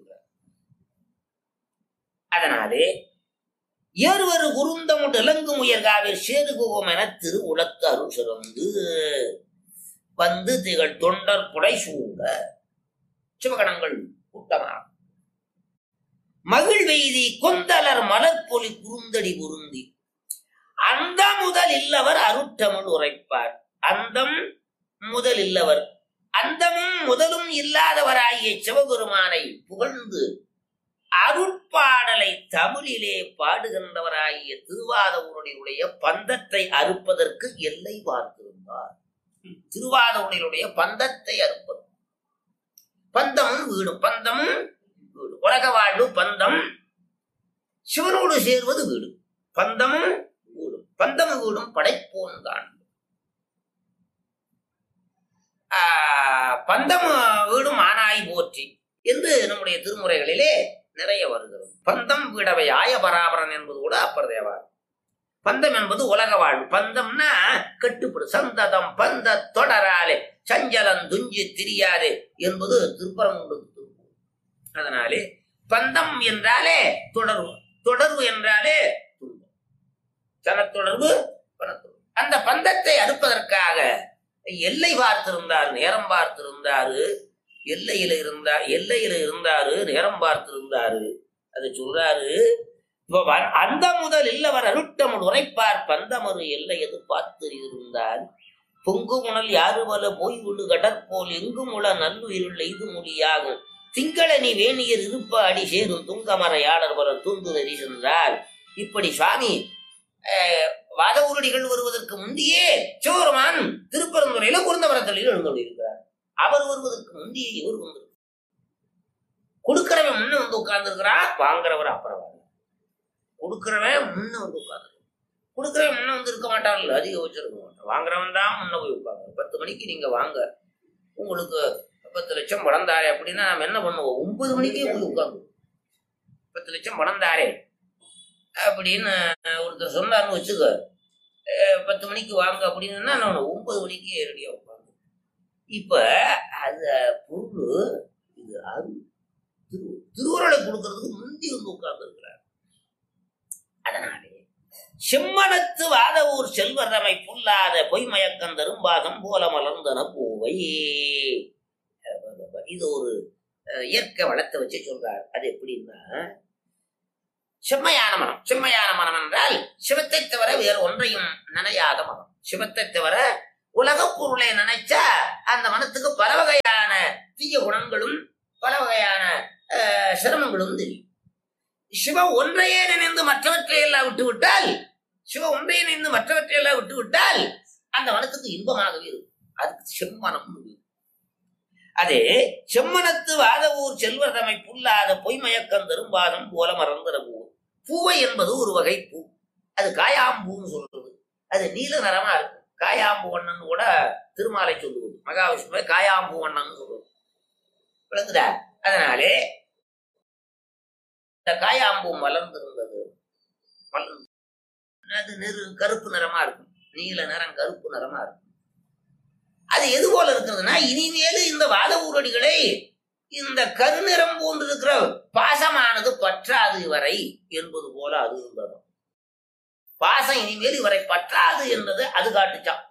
அதனாலே ஏறுவரு குருந்தமுட் இலங்கும் உயர்காவில் சேது குகம் என திரு உலத்து அருள் சிறந்து வந்து திகழ் தொண்டர் புடை சூழ சிவகணங்கள் கூட்டமாக மகிழ் வெய்தி கொந்தலர் மலர்பொலி குறுந்தடி பொருந்தி அந்த முதல் இல்லவர் அருட்டமுள் உரைப்பார். அந்தம் முதல் இல்லவர் அந்தமும் முதலும் இல்லாதவராகிய சிவபெருமானை புகழ்ந்து அருட்பாடலை தமிழிலே பாடுகின்றவராகிய திருவாதவருடைய பந்தத்தை அறுப்பதற்கு எல்லை பார்த்திருந்தார். திருவாதவருடைய பந்தத்தை அறுப்பது பந்தமும் வீடும் பந்தமும் வீடு உலக வாழ்வு பந்தம் சிவனோடு சேர்வது வீடு பந்தமும் வீடும் பந்தமும் வீடும் படைப்போன் தான். பந்தம் வீடும் ஆனாய் போற்றி என்று நம்முடைய திருமுறைகளிலே நிறைய வருகிறது. பந்தம் வீடவை ஆய பராபரன் என்பது கூட அப்பர் தேவார். பந்தம் என்பது உலக வாழ்வு. பந்தம்னா கட்டுப்படு சந்ததம் பந்த தொடராலே சஞ்சலம் துஞ்சி திரியாதே என்பது திருப்பரங்குன்றம். அதனாலே பந்தம் என்றாலே தொடர்பு, தொடர்பு என்றாலே துன்பம், சனத்தொடர்பு பணத்தொடர்பு. அந்த பந்தத்தை அறுப்பதற்காக எல்லை பார்த்திருந்தார், நேரம் பார்த்திருந்தாரு. எல்லையில இருந்தா எல்லையில இருந்தாரு, நேரம் பார்த்திருந்தாரு. அதை சொல்றாரு. அந்த முதல் இல்லவர் அருட்டமுள் உரைப்பார் பந்தமரு எல்லை எது பார்த்து இருந்தார். பொங்கு முனல் யாரு பல போய் விடு கடற்போல் எங்கும் உள நல்லுயிருள் இது மொழியாகும் திங்களனி வேணியர் இருப்ப அடி சேரும் துங்கமரையாளர் பல தூந்து நெறி சென்றார். இப்படி சுவாமி வாத உருடிகள் வருவதற்கு முந்தையே சிவபெருமான் திருப்பரந்துரையில குருந்தமரத்தில் எழுந்துள்ளிருக்கிறார். அவர் வருவதற்கு முந்தையே இவர் வந்து கொடுக்கிறவன் முன்ன வந்து உட்கார்ந்து இருக்கிறார், வாங்குறவர் அப்புறம் வாங்க. கொடுக்கிறவன் முன்ன வந்து உட்கார்ந்து கொடுக்கிறவன் முன்ன வந்து இருக்க மாட்டான்ல, அதிக வச்சிருக்க மாட்டான். வாங்குறவன் தான் முன்ன போய் உட்காந்து பத்து மணிக்கு நீங்க வாங்க, உங்களுக்கு பத்து லட்சம் பணம் தாரே அப்படின்னா நம்ம என்ன பண்ணுவோம், ஒன்பது மணிக்கே போய் உட்காந்து பத்து லட்சம் பணம் தாரே அப்படின்னு ஒருத்தர் சொன்னார்னு வச்சுக்க, பத்து மணிக்கு வாங்க அப்படின்னா நான் ஒன்பது மணிக்கு ரெடியா உட்காந்து. இப்ப அது பொருள் இது அது திரு திருவுருளை கொடுக்கறதுக்கு முந்தி வந்து உட்கார்ந்து இருக்கிறார். அதனாலே செம்மனத்து வாதவூர் செல்வரமை புல்லாத பொய்மயக்கம் தரும்பாகம் போல மலர்ந்தன பூவை. இது ஒரு இயற்கை வளத்தை வச்சு சொல்றார். அது எப்படின்னா செம்மையான மனம். செம்மையான மனம் என்றால் சிவத்தை தவிர வேறு ஒன்றையும் நினையாத மனம். சிவத்தை தவிர உலக பொருளை நினைச்சா அந்த மனத்துக்கு பல வகையான தீய குணங்களும் பல வகையான சிரமங்களும் தெரியும். சிவம் ஒன்றையே நினைந்து மற்றவற்றை எல்லாம் விட்டு விட்டால் சிவம் ஒன்றையே நினைந்து மற்றவற்றை எல்லாம் விட்டு விட்டால் அந்த மனத்துக்கு இன்பமாகவே இருக்கும். அதுக்கு செம்மனம். அதே செம்மனத்து வாத ஊர் செல்வர் தம்மை புல்லாத பொய்மயக்கம் தரும்பாதம் போல மறந்துற பூ. பூவை என்பது ஒரு வகை பூ. அது காயாம்பூன்னு சொல்றது. அது நீல நிறமா இருக்கும். காயாம்பூ வண்ணன் கூட திருமாலை சொல்லுவது. மகாவிஷ்ணுவை காயாம்பூ வண்ணன் சொல்லுவது. விளங்குதா? அதனாலே இந்த காயாம்பூ மலர்ந்திருந்தது. மலர்ந்து அது நெரு கருப்பு நிறமா இருக்கும். நீல நிறம் கருப்பு நிறமா இருக்கும். அது எது போல இருக்கிறதுனா, இனிமேலும் இந்த வாத ஊரடிகளை இந்த கருநிறம் போன்று இருக்கிற பாசமானது பற்றாது வரை என்பது போல அது இருந்தது. பாசம் இனிமேல் இவரை பற்றாது என்றது அது காட்டுச்சான்.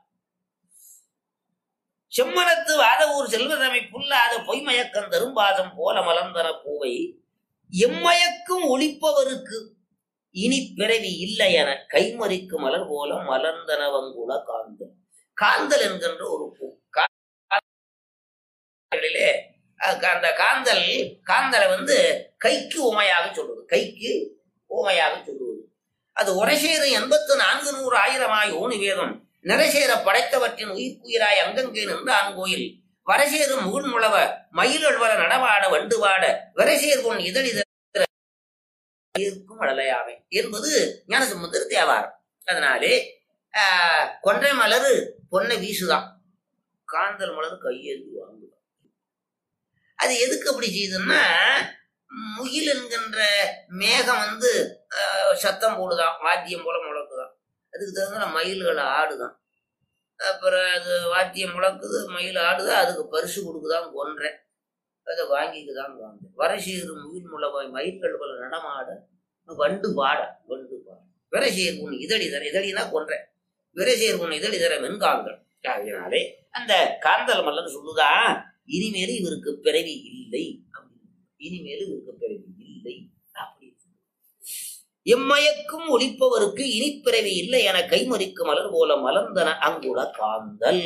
செம்மனத்து வாத ஊர் செல்வதமை புல்லாத பொய்மயக்கம் தரும் பாசம் போல மலர்ந்தன பூவை எம்மயக்கும் ஒளிப்பவருக்கு இனி பிறவி இல்லை என கைமறிக்கு மலர் போல மலர்ந்தனவங்குல காந்தல். காந்தல் என்கின்ற ஒரு பூ. அந்த காந்தல் காந்தலை வந்து கைக்கு உமையாக சொல்லுவது. கைக்கு உமையாக சொல்லுவது. அது உரைசேர எண்பத்து நான்கு நூறு ஆயிரமாய் ஓணி வேதம் நிறசேர படைத்தவற்றின் உயிர்க்குயிராய் அங்கங்கே நின்றான் கோயில் வரசேரு முகன்முழவ மயிலழ்வர நடவாட வண்டுவாட வரசேர் பொன் இதழிதற்கும் அடலையாவை என்பது ஞானசம்பந்தர் தேவாரம். அதனாலே ஆஹ் கொன்றை மலரு பொன்னை வீசுதான், காந்தல் மலர் கையெழுதி வாங்குதான். அது எதுக்கு அப்படி செய்யுதுன்னா, முகில் என்கின்ற மேகம் வந்து சத்தம் போடுதான், வாத்தியம் போல முழக்குதான். அதுக்கு தகுந்த மயில்களை ஆடுதான். அப்புறம் அது வாத்தியம் முழக்குது, மயில் ஆடுதா, அதுக்கு பரிசு கொடுக்குதான் கொன்றேன், அதை வாங்கிக்குதான் வாங்க. வரசீரு முகில் முளவாய் மயில்கள் போல நடமாட வண்டு பாட வண்டு பாட விரசீர் உன் இதழி தர, இதழினா கொன்றேன், விரசீர் உன் இதழி தர வெண்காந்தல். அதனாலே அந்த காந்தல் மல்லன் சொல்லுதா, இனிமேலும் இவருக்கு பிறவி இல்லை, இனிமேலும் இவருக்கு பிறவி இல்லை அப்படி. எம்மயக்கும் ஒளிப்பவருக்கு இனிப்பிறவி இல்லை என கைமறிக்கு மலர் போல மலர்ந்தன அங்குல காந்தல்.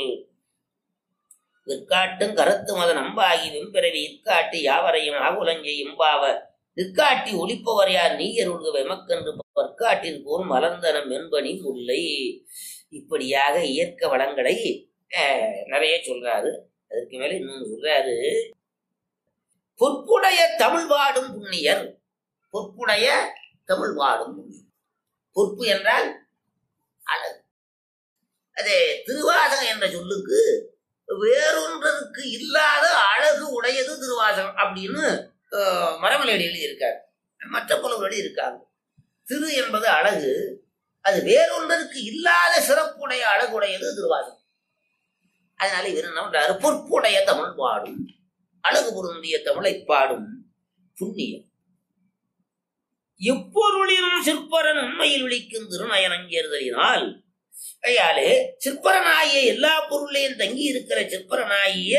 விற்காட்டும் கருத்து மத நம்பாகி வெம்பிறவி இற்காட்டி யாவரையும் ஆகுலஞ்சை எம்பாவ நிற்காட்டி ஒளிப்பவர் யார் நீயருள்க வெமக்கன்று பற்காட்டில் போல் மலர்ந்தன மென்பனி முல்லை. இப்படியாக இயற்க வளங்களை நிறைய சொல்றாரு. அதற்கு மேல இன்னொன்னு சொல்றாரு, பொற்புடைய தமிழ் வாடும் புண்ணியர். பொற்புடைய தமிழ் வாடும் புண்ணியர். பொற்பு என்றால் அழகு. அதே திருவாசகம் என்ற சொல்லுக்கு வேறொன்றருக்கு இல்லாத அழகு உடையது திருவாசகம் அப்படின்னு மரமலையடி எழுதியிருக்காரு. மற்ற புலவர்கள் இருக்காங்க. திரு என்பது அழகு, அது வேறொன்றருக்கு இல்லாத சிறப்புடைய அழகுடையது திருவாசகம். அதனால இவர் என்ன பண்றாரு, பொற்புடைய தமிழ் பாடும் அழகு பொருந்திய தமிழை பாடும் புண்ணியம். எப்பொருளினும் சிற்பரன் உண்மையில் விழிக்கும் திருநயனஞ்சேர்தலினால் கையாலே சிற்பரனாகிய எல்லா பொருளையும் தங்கி இருக்கிற சிற்பரனாகிய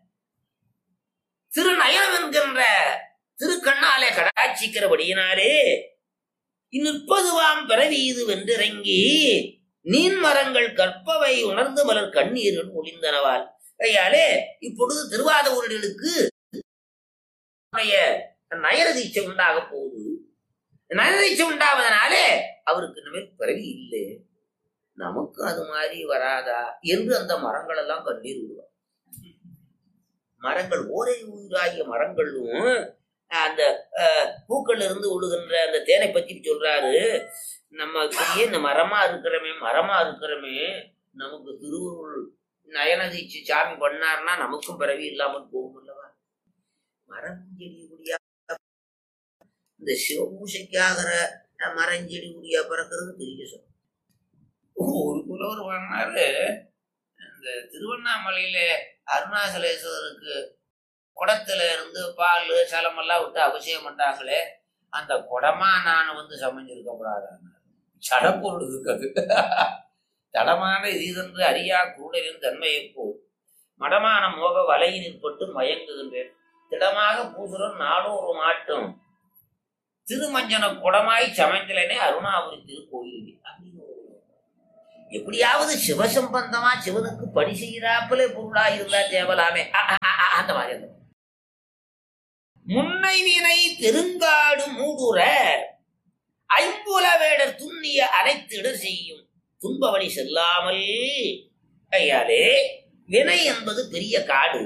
திருநயனம் என்கின்ற திருக்கண்ணாலே கடாட்சிக்கிறபடியினாலே இந்நிற்பதுவாம் பிறவி இது வென்றிறங்கி நீன் மரங்கள் கற்பவை உணர்ந்து மலர் கண்ணீரில் ஒளிந்தனவால். கையாலே இப்பொழுது திருவாத ஊர்களுக்கு நயனதீட்சை உண்டாக போகுது. நயனதீட்சை உண்டாவதனாலே அவருக்கு இனிமேல் பிறவி இல்லை, நமக்கு அது மாதிரி வராதா என்று அந்த மரங்கள் எல்லாம் கண்ணீர் விடுவார். மரங்கள் ஓரை உயிராகிய மரங்களும் அந்த பூக்கள் இருந்து விடுகின்ற அந்த தேனை பத்தி சொல்றாரு. நம்ம இந்த மரமா இருக்கிறமே மரமா இருக்கிறமே நமக்கு திருவுருள் நயனதீட்சை சாமி பண்ணார்னா நமக்கும் பிறவி இல்லாமல் போகும் அல்லவா. மரஞ்செடி குடியா இந்த சிவபூசைக்காகிற மரஞ்செடி குடியா பிறக்கிறது பெரிய சொல். ஒரு புலவர் பண்ணாரு, இந்த திருவண்ணாமலையில அருணாசலேஸ்வரருக்கு குடத்துல இருந்து பால் சலமெல்லாம் விட்டு அபிஷேகம் பண்ணாங்களே, அந்த குடமா நான் வந்து சமைஞ்சிருக்க கூடாது, சடப்பொருள் இருக்குது. தடமான இதென்று அறியா கூடலின் தன்மையை போல் மடமான மோக வலையினில் பட்டு மயங்குகின்றேன். திடமாக பூசுரம் நாடோறு மாட்டும் திருமஞ்சன குடமாய் சமைந்தலனே அருணாபுரி திருக்கோயில் அப்படின்னு. எப்படியாவது சிவசம்பந்தமா சிவனுக்கு பணி செய்கிறாப்புல பொருளா இருந்தா தேவலாமே. அந்த மாதிரி அந்த முன்னை வினை பெருங்காடு மூடுற ஐம்புல வேடர் துண்ணிய அனைத்திட செய்யும் துன்ப வழி செல்லாமல். கையாலே வினை என்பது பெரிய காடு,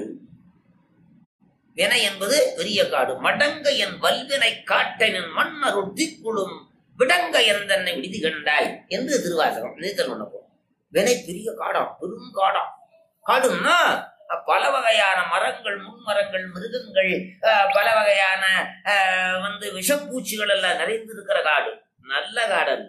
வினை என்பது பெரிய காடு. மடங்க என் வல்வினை காட்டனின் மன்னருள் திக்குளும் விடங்க என் தன்னை விடுதி கண்டாய் என்று திருவாசகம் நீத்தல் பண்ண போறோம். வினை பெரிய காடாம், பெருங்காடாம். காடுன்னா பல வகையான மரங்கள், முன்மரங்கள், மிருகங்கள், பல வகையான வந்து விஷப்பூச்சிகள் எல்லாம் நிறைந்திருக்கிற காடு. நல்ல காடு அல்ல,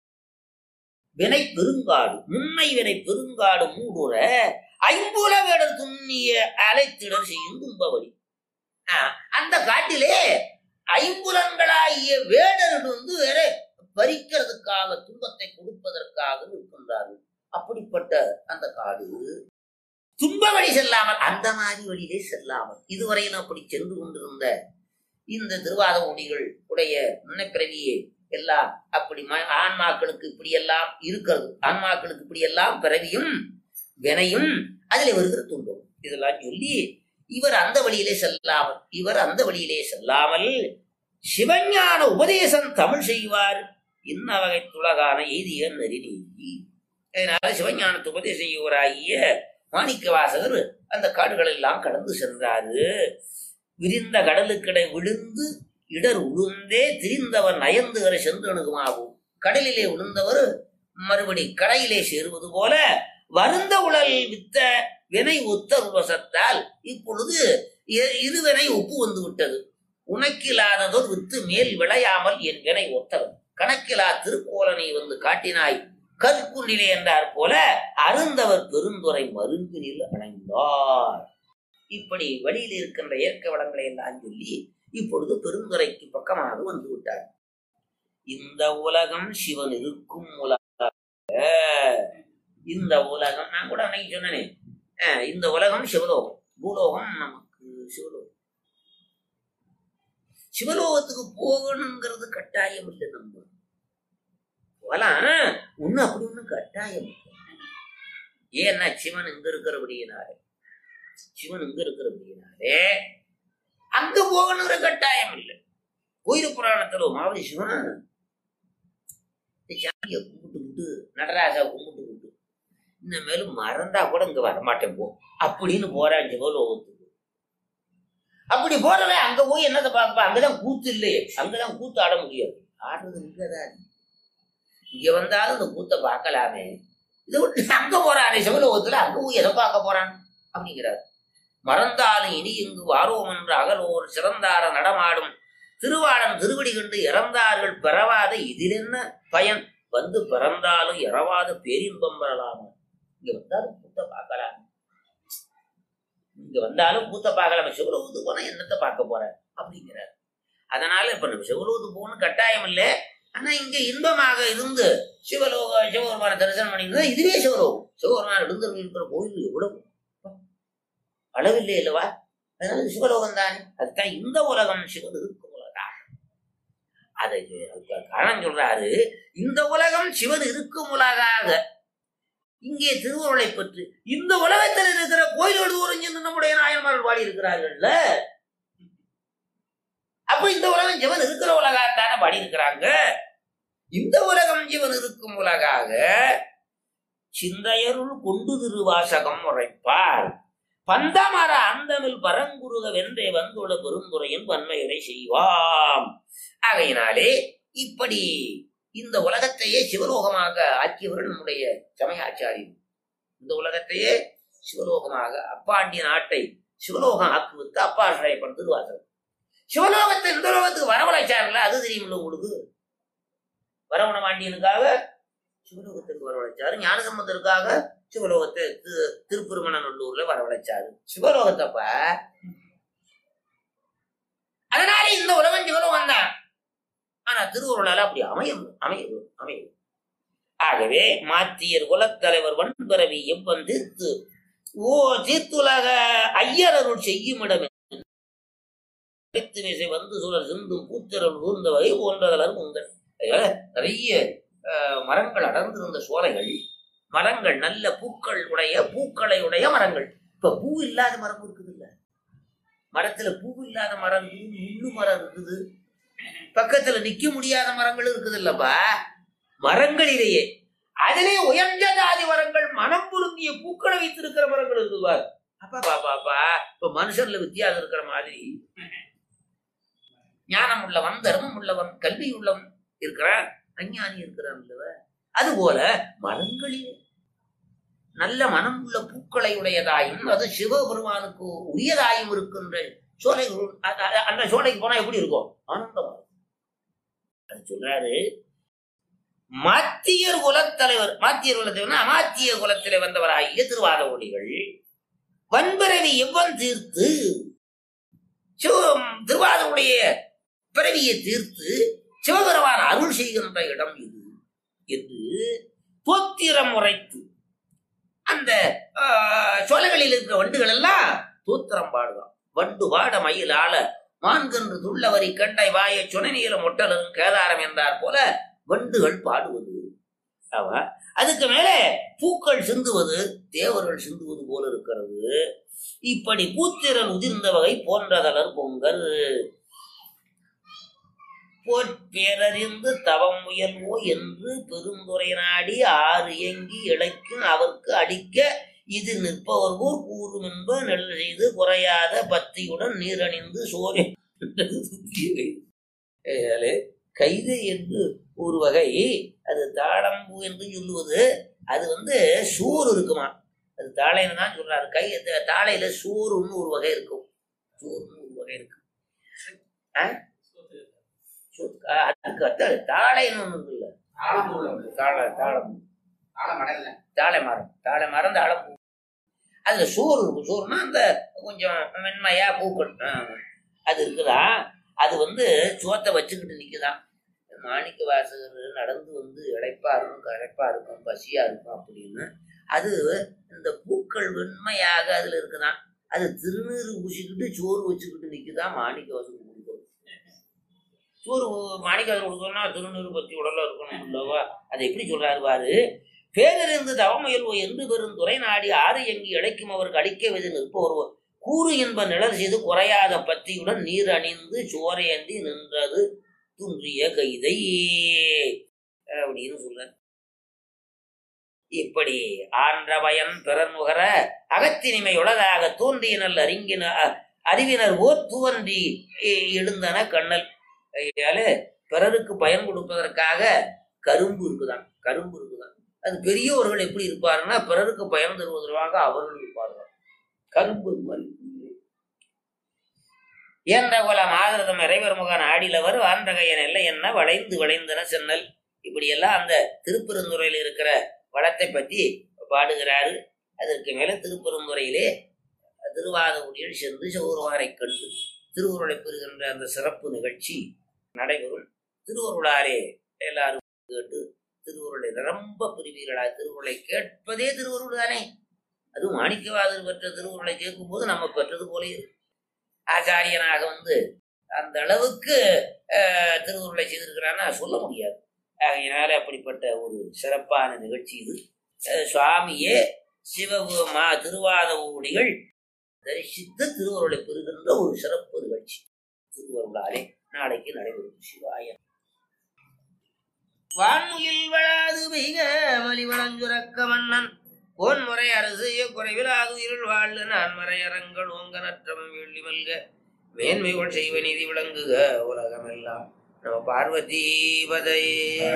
வினை பெருங்காடு. முன்னை வினை பெருங்காடு மூடுற ஐம்புல வேடர் துண்ணிய அலைத்திடர் செய்யும் துன்பவழி. அந்த காட்டிலே ஐம்புலன்களாகிய வேடர்கள் வந்து வேற பறிக்கிறதுக்காக, துன்பத்தை கொடுப்பதற்காக இருக்கின்றார்கள். அப்படிப்பட்ட அந்த காடு துன்ப வழி செல்லாமல், அந்த மாதிரி வழியிலே செல்லாமல் இதுவரையிலும் அப்படி சென்று கொண்டிருந்த இந்த திருவாத மொழிகள் உடைய முன்னைப்பிறவியே எல்லாம் அப்படி ஆன்மாக்களுக்கு இப்படி எல்லாம் இருக்கிறது. ஆன்மாக்களுக்கு இப்படி எல்லாம் பிறவியும் வினையும் அதிலே வருகிற துன்பம் இதெல்லாம் சொல்லி இவர் அந்த வழியிலே செல்லாமல் இவர் அந்த வழியிலே செல்லாமல் சிவஞான உபதேசம் தமிழ் செய்வார். இன்ன வகை துலகான எய்திய நெறி நீங்கி. அதனால சிவஞானத்து உபதேசம் செய்வராகிய மாணிக்க வாசகர் அந்த காடுகள் எல்லாம் கடந்து சென்றாரு. விரிந்த கடலுக்கிடை விழுந்து இடர் உளுந்தே திரிந்தவர் நயந்துகிற சென்றணுகுமாகும். கடலிலே விழுந்தவர் மறுபடி கடையிலே சேருவது போல வருந்த உடல் வித்த வினை ஒத்த உபசத்தால் இப்பொழுது இருவினை ஒப்பு வந்து விட்டது. உனக்கில்லாததோர் வித்து மேல் விளையாமல் என் வினை ஒத்தவன் கணக்கிலா திருக்கோலனை வந்து காட்டினாய் கற்குண்டிலே என்றார் போல அருந்தவர் பெருந்துரை மருங்கினில் அடைந்தார். இப்படி வழியில் இருக்கின்ற இயற்கை வளங்களை எல்லாம் சொல்லி இப்பொழுது பெருந்துரைக்கு பக்கமாக வந்து விட்டார். இந்த உலகம் சிவன் இருக்கும் உலக, இந்த உலகம் நான் கூட அன்னைக்கு சொன்னேனே, இந்த உலகம் சிவலோகம், பூலோகம் நமக்கு சிவலோகம். சிவலோகத்துக்கு போகணுங்கிறது கட்டாயம் இல்லை. நம்ம போகலாம், ஒண்ணு அப்படி ஒண்ணு கட்டாயம். ஏன்னா சிவன் இங்க இருக்கிறபடியினாலே சிவன் இங்க இருக்கிறபடியினாலே அங்க போகணுங்கிற கட்டாயம் இல்லை. கோயில் புராணத்துல மாவதி சிவன் சாமியை கும்பிட்டுக்கிட்டு நடராஜா கும்பிட்டுக்கிட்டு இந்த மேலும் மறந்தா கூட இங்க வரமாட்டேன் போ அப்படின்னு போறான் சிவலோகத்துக்கு. அப்படி போறவன் அங்க போய் என்னத்தை பார்ப்பா? அங்கதான் கூத்து இல்லையே, அங்கதான் கூத்து ஆட முடியாது. ஆடுறது இங்கதான். இங்க வந்தாலும் இந்த கூத்தை பார்க்கலாமே, இதை விட்டு அங்க போறானே சிவலோகத்துல, அங்க போய் எதை பார்க்க போறான் அப்படிங்கிறார். மறந்தாலும் இனி இங்கு வாரோம் என்று அகலோர் சிறந்தார நடமாடும் திருவாளன் திருவடி கண்டு இறந்தார்கள் பெறவாத இதில் என்ன பயன்? வந்து பிறந்தாலும் இறவாத பேரின்பம் பெறலாமா? இங்க வந்தாலும் கூத்த பார்க்கலாம், இங்க வந்தாலும் கூத்த பார்க்கலாம, சிவலோகத்துக்கு போனா என்னத்தை பார்க்க போற அப்படிங்கிறார். அதனால இப்ப நம்ம சிவலோகத்துக்கு போகணும் கட்டாயம் இல்லை. ஆனா இங்க இன்பமாக இருந்து சிவலோக சிவபெருமான தரிசனம் பண்ணிங்கன்னா இதுவே சிவலோகம். சிவபெருமான எழுந்தருள் இருக்கிற கோயில் எவ்வளவு அளவில்லை இல்லவா? அதனால சிவலோகம் தானே. அதுதான் இந்த உலகம் சிவன் இருக்கும் உலகம். அதை காரணம் சொல்றாரு, இந்த உலகம் சிவன் இருக்கும் உலகாக. இங்கே திருவருளை பற்றி இந்த உலகத்தில் இருக்கிற கோயிலோடு உறிஞ்சு நம்முடைய நாயன்மார்கள் பாடி இருக்கிறார்கள்ல, அப்ப இந்த உலகம் சிவன் இருக்கிற உலகத்தான பாடி இருக்கிறாங்க. இந்த உலகம் சிவன் இருக்கும் உலகாக சிந்தையருள் கொண்டு திருவாசகம் உரைப்பார். பந்தமர அந்தமில் பரங்குருக வென்றே வந்துள்ள பெருந்துரையின் வன்மையுரை செய்வாம். ஆகையினாலே இப்படி இந்த உலகத்தையே சிவலோகமாக ஆக்கியவர்கள் நம்முடைய சமயாச்சாரியர். இந்த உலகத்தையே சிவலோகமாக, அப்பாண்டிய நாட்டை சிவலோகம் ஆக்குவித்து அப்பா படுத்து திருவாசகம். சிவலோகத்தை இந்த லோகத்துக்கு வரவழைச்சாருல, அது தெரியுமில்ல உங்களுக்கு. வரவண பாண்டியனுக்காக சிவலோகத்துக்கு வரவழைச்சாரு, ஞானசம்பந்தருக்காக சிவலோகத்தை திருப்பெருமநல்லூர்ல வரவழைச்சாரு சிவலோகத்தப்ப. அதனால இந்த உலகம் சிவலோகம் தான். ஆனா திருவருளால அப்படி அமையும் அமையும் அமையும். ஆகவே மாத்தியர் குலத்தலைவர் வன்பரவி எவ்வன் தீர்த்து ஓ தீர்த்துலக ஐயரருள் செய்யும் இடமே வந்து சுழல் சிந்தும் பூத்திரல் ஊர்ந்த வகை போன்றதலர் உங்கள். நிறைய மரங்கள் அடர்ந்திருந்த சோலைகள் மரங்கள் நல்ல பூக்கள் உடைய பூக்களை உடைய மரங்கள். இப்ப பூ இல்லாத மரம் இருக்குது இல்ல, மரத்துல பூ இல்லாத மரம் இருக்குது, முள்ளு மரம் இருக்குது, பக்கத்துல நிக்க முடியாத மரங்கள் இருக்குது இல்லப்பா. மரங்களிலேயே அதிலே உயர்ந்த ஜாதி மரங்கள் மனம் பொருந்திய பூக்களை வைத்திருக்கிற மரங்கள் இருக்குவார். அப்பா பாப்பாப்பா இப்ப மனுஷன்ல வித்தியாசம் இருக்கிற மாதிரி ஞானம் உள்ளவன், தர்மம் உள்ளவன், கல்வி உள்ளவன் இருக்கிறான், அஞ்ஞானி இருக்கிறான் இல்லவ. அது போல மரங்களிலே நல்ல மனம் உள்ள பூக்களை உடையதாயும் அது சிவபெருமானுக்கு உரியதாயும் இருக்கின்ற சோலைகள். அந்த சோலைக்கு போனா எப்படி இருக்கும்? ஆனந்தமா. அது சொல்றாரு மாத்தியர் குலத்தலைவர். மாத்தியர் குலத்தலைவர் அமாத்திய குலத்திலே வந்தவராகிய திருவாதவூடிகள் வன்பரவி எவ்வன் தீர்த்து திருவாதவுடைய பிறவியை தீர்த்து சிவபெருமான் அருள் செய்கின்ற இடம் இது என்று தோத்திரம் உரைத்து அந்த சோலைகளில் இருக்கிற வண்டுகள் எல்லாம் தோத்திரம் பாடுதான். வண்டு பாட மயில் ஆள மான்கன்று துள்ளவரி கண்டை வாய சுனைநீலம் ஒட்டலும் கேதாரம் என்றார் போல வண்டுகள் பாடுவது. அவ அதுக்கு மேலே பூக்கள் சிந்துவது தேவர்கள் சிந்துவது போல இருக்கிறது. இப்படி பூத்திரன் உதிர்ந்த வகை போன்றதலர் பொங்கல் போற்பேரறிந்து தவம் முயல்வோ என்று பெருந்துரை நாடி ஆறு எங்கி இழைக்கும் அவருக்கு அடிக்க இது நிற்பவர் போர் கூறும் என்ப நெல் செய்து குறையாத பத்தியுடன் நீரணிந்து சோறு கைதை என்று ஒரு வகை. அது தாளம்பூ என்று சொல்லுவது. அது வந்து சோறு இருக்குமா, அது தாளைன்னு தான் சொல்றாரு. கை தாளையில சோறுன்னு ஒரு வகை இருக்கும், சோறுன்னு ஒரு வகை இருக்கு. தாளைன்னு ஒண்ணு இருக்குல்ல, தாளை தாளம் தாளை மரம் தாளை மரம் தாளம்பூ. அதுல சோறு இருக்கும். சோறுனா அந்த கொஞ்சம் மென்மையா பூக்கள் அது இருக்குதா. அது வந்து சோத்தை வச்சுக்கிட்டு நிக்குதான். மாணிக்க வாசகர் நடந்து வந்து இழைப்பா இருக்கும், களைப்பா இருக்கும், பசியா இருக்கும் அப்படின்னு. அது இந்த பூக்கள் வெண்மையாக அதுல இருக்குதான். அது திருநீறு பூசிக்கிட்டு சோறு வச்சுக்கிட்டு நிக்குதான். மாணிக்க வாசகர் கொடுக்கும் சோறு. மாணிக்க வாசகர் கொடுக்கணும்னா திருநீறு பத்தி உடல இருக்கணும் இல்லவா. அதை எப்படி சொல்றாரு பாரு. பேரிருந்து தவமுயல்வோ என்று பெரும் துறை நாடி ஆறு எங்கி இழைக்கும் அவருக்கு அழிக்க வெது நிற்ப ஒருவர் கூறு என்ப நிழல் செய்து குறையாத பத்தியுடன் நீர் அணிந்து சோரையந்தி நின்றது துன்றிய கைதை அப்படின்னு சொல்ற. இப்படி ஆன்ற பயன் பிறர் நுகர அகத்தினிமை உளதாக தோன்றிய நல் அறிங்கின அறிவினர் ஓ துவன்றி எழுந்தன கண்ணல். பிறருக்கு பயன் கொடுப்பதற்காக கரும்பு இருக்குதான், கரும்பு இருக்குதான். அது பெரியவர்கள் எப்படி இருப்பாருன்னா பிறருக்கு பயன் தருவதற்காக அவர்கள் இருப்பார்கள். கரும்பு மாதிரி என்ற குல மாதிரதம் இறைவர் முகன் ஆடிலவர் ஆன்றகையன் இல்லை என்ன வளைந்து வளைந்தன சென்னல். இப்படியெல்லாம் அந்த திருப்பெருந்துறையில் இருக்கிற வளத்தை பற்றி பாடுகிறாரு. அதற்கு மேல திருப்பெருந்துறையிலே திருவாதகுடியில் சென்று சௌரவாரை கண்டு திருவுருளை பெறுகின்ற அந்த சிறப்பு நிகழ்ச்சி நடைபெறும். திருவருளாலே எல்லாரும் கேட்டு திருவுருளை ரொம்ப பிரிவீர்களா. திருவுருளை கேட்பதே திருவருள் தானே. அதுவும் மாணிக்கவாதர் பெற்ற திருவுருளை கேட்கும் போது நம்ம பெற்றது போலே இருக்கும். ஆச்சாரியனாக வந்து அந்த அளவுக்கு திருவுருளை செய்திருக்கிறான்னா சொல்ல முடியாது. ஆகையினால அப்படிப்பட்ட ஒரு சிறப்பான நிகழ்ச்சி இது. சுவாமியே சிவமா திருவாதவூடிகள் தரிசித்து திருவருளை பெறுகின்ற ஒரு சிறப்பு நிகழ்ச்சி திருவருளாலே நாளைக்கு நடைபெறும். சிவாய வான்முகில் வளாது மிக மலிவளஞ்சுரக்க மன்னன் கோன் முறை அரசு குறைவிலாது இருள் வாழ்ந்து நான் மறையரங்கள் ஓங்க நற்றமம் வெள்ளி மல்க மேன்மைகள் செய்வ நீதி விளங்குக உலகமெல்லாம். நம பார்வதி பதையே.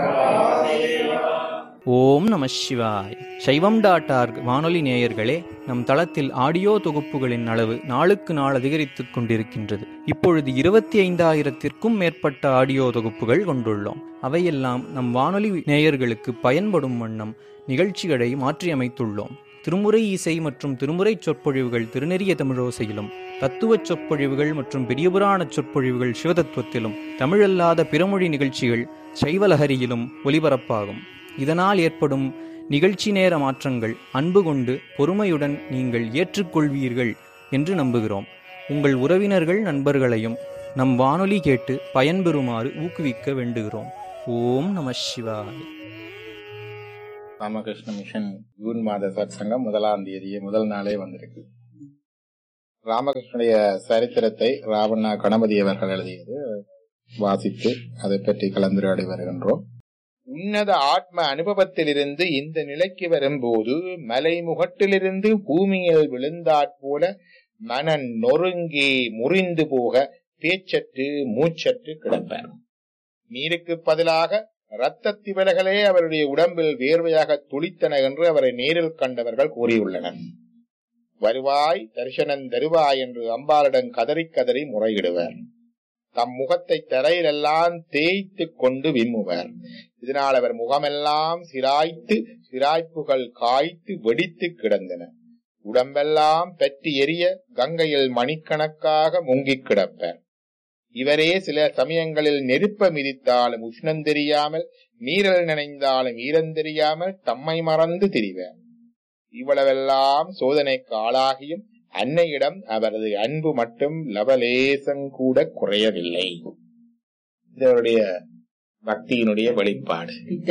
ஓம் நம சிவாய். சைவம் டாட் ஆர்க் வானொலி நேயர்களே, நம் தளத்தில் ஆடியோ தொகுப்புகளின் அளவு நாளுக்கு நாள் அதிகரித்துக் கொண்டிருக்கின்றது. இப்பொழுது இருபத்தி ஐந்தாயிரத்திற்கும் மேற்பட்ட ஆடியோ தொகுப்புகள் கொண்டுள்ளோம். அவையெல்லாம் நம் வானொலி நேயர்களுக்கு பயன்படும் வண்ணம் நிகழ்ச்சிகளை மாற்றியமைத்துள்ளோம். திருமுறை இசை மற்றும் திருமுறை சொற்பொழிவுகள் திருநெறிய தமிழோசையிலும், தத்துவச் சொற்பொழிவுகள் மற்றும் பெரியபுராண சொற்பொழிவுகள் சிவதத்துவத்திலும், தமிழல்லாத பிறமொழி நிகழ்ச்சிகள் சைவலஹரியிலும் ஒலிபரப்பாகும். இதனால் ஏற்படும் நிகழ்ச்சி நேர மாற்றங்கள் அன்பு கொண்டு பொறுமையுடன் நீங்கள் ஏற்றுக்கொள்வீர்கள் என்று நம்புகிறோம். உங்கள் உறவினர்கள் நண்பர்களையும் நம் வானொலி கேட்டு பயன்பெறுமாறு ஊக்குவிக்க வேண்டுகிறோம். ஓம் நம சிவாய. ராமகிருஷ்ண மிஷன் ஜூன் மாத சத்சங்கம் முதலாம் தேதியே முதல் நாளே வந்திருக்கு. ராமகிருஷ்ணனுடைய சரித்திரத்தை ராவணா கணபதி அவர்கள் எழுதியது வாசித்து அதை பற்றி கலந்துரையாடி வருகின்றோம். உன்னத ஆத்ம அனுபவத்திலிருந்து இந்த நிலைக்கு வரும்போது மலைமுகட்டிலிருந்து பூமியில் விழுந்தாற்போல மனம் நொறுங்கி முறிந்து போக பேச்சற்று மூச்சற்று கிடப்பார். நீருக்கு பதிலாக இரத்த திவலைகளே அவருடைய உடம்பில் வேர்வையாக துளித்தன என்று அவரை நேரில் கண்டவர்கள் கூறியுள்ளனர். வருவாய் தரிசனம் தருவாய் என்று அம்பாளிடம் கதறி கதறி முறையிடுவர். தம் முகத்தை தரையிலெல்லாம் தேய்த்து கொண்டு விம்முவர். இதனால் அவர் முகமெல்லாம் சிராய்த்து சிராய்ப்புகள் காய்த்து வெடித்து கிடந்தன. உடம்பெல்லாம் பற்றி எரிய கங்கையில் மணிக்கணக்காக முங்கி கிடப்பர். இவரே சில சமயங்களில் நெருப்ப மிதித்தாலும் உஷ்ணம் தெரியாமல், நீரில் நினைந்தாலும் ஈரம் தெரியாமல் தம்மை மறந்து திரிவர். இவ்வளவெல்லாம் சோதனைக்கு ஆளாகியும் அன்னையிடம் அவரது அன்பு மட்டும் லவலேசங்கூட குறையவில்லை. இதனுடைய பக்தியினுடைய வெளிப்பாடு.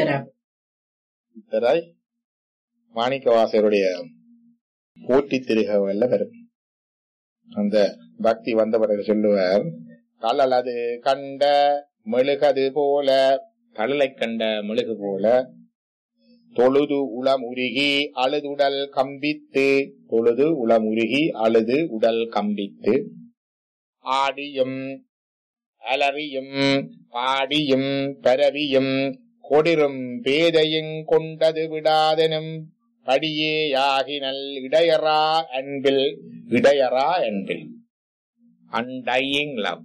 இத்தராய் மாணிக்கவாசருடைய போட்டி திருகவல்ல வரும். அந்த பக்தி வந்தவர்கள் சொல்லுவார், கலலது கண்ட மெழுகது போல, கடலை கண்ட மெழுகு போல தொழுது உளம் உருகி அழுதுடல் கம்பித்து, தொழுது உளம் உருகி அழுது உடல் கம்பித்து, ஆடியும் அலறியும் பாடியும் பரவியும் கொடிரும் பேதையும் கொண்டது விடாதெனும் படியேயாகினல் இடையரா அன்பில், இடையரா அன்பில் அன்டையிங் லவ்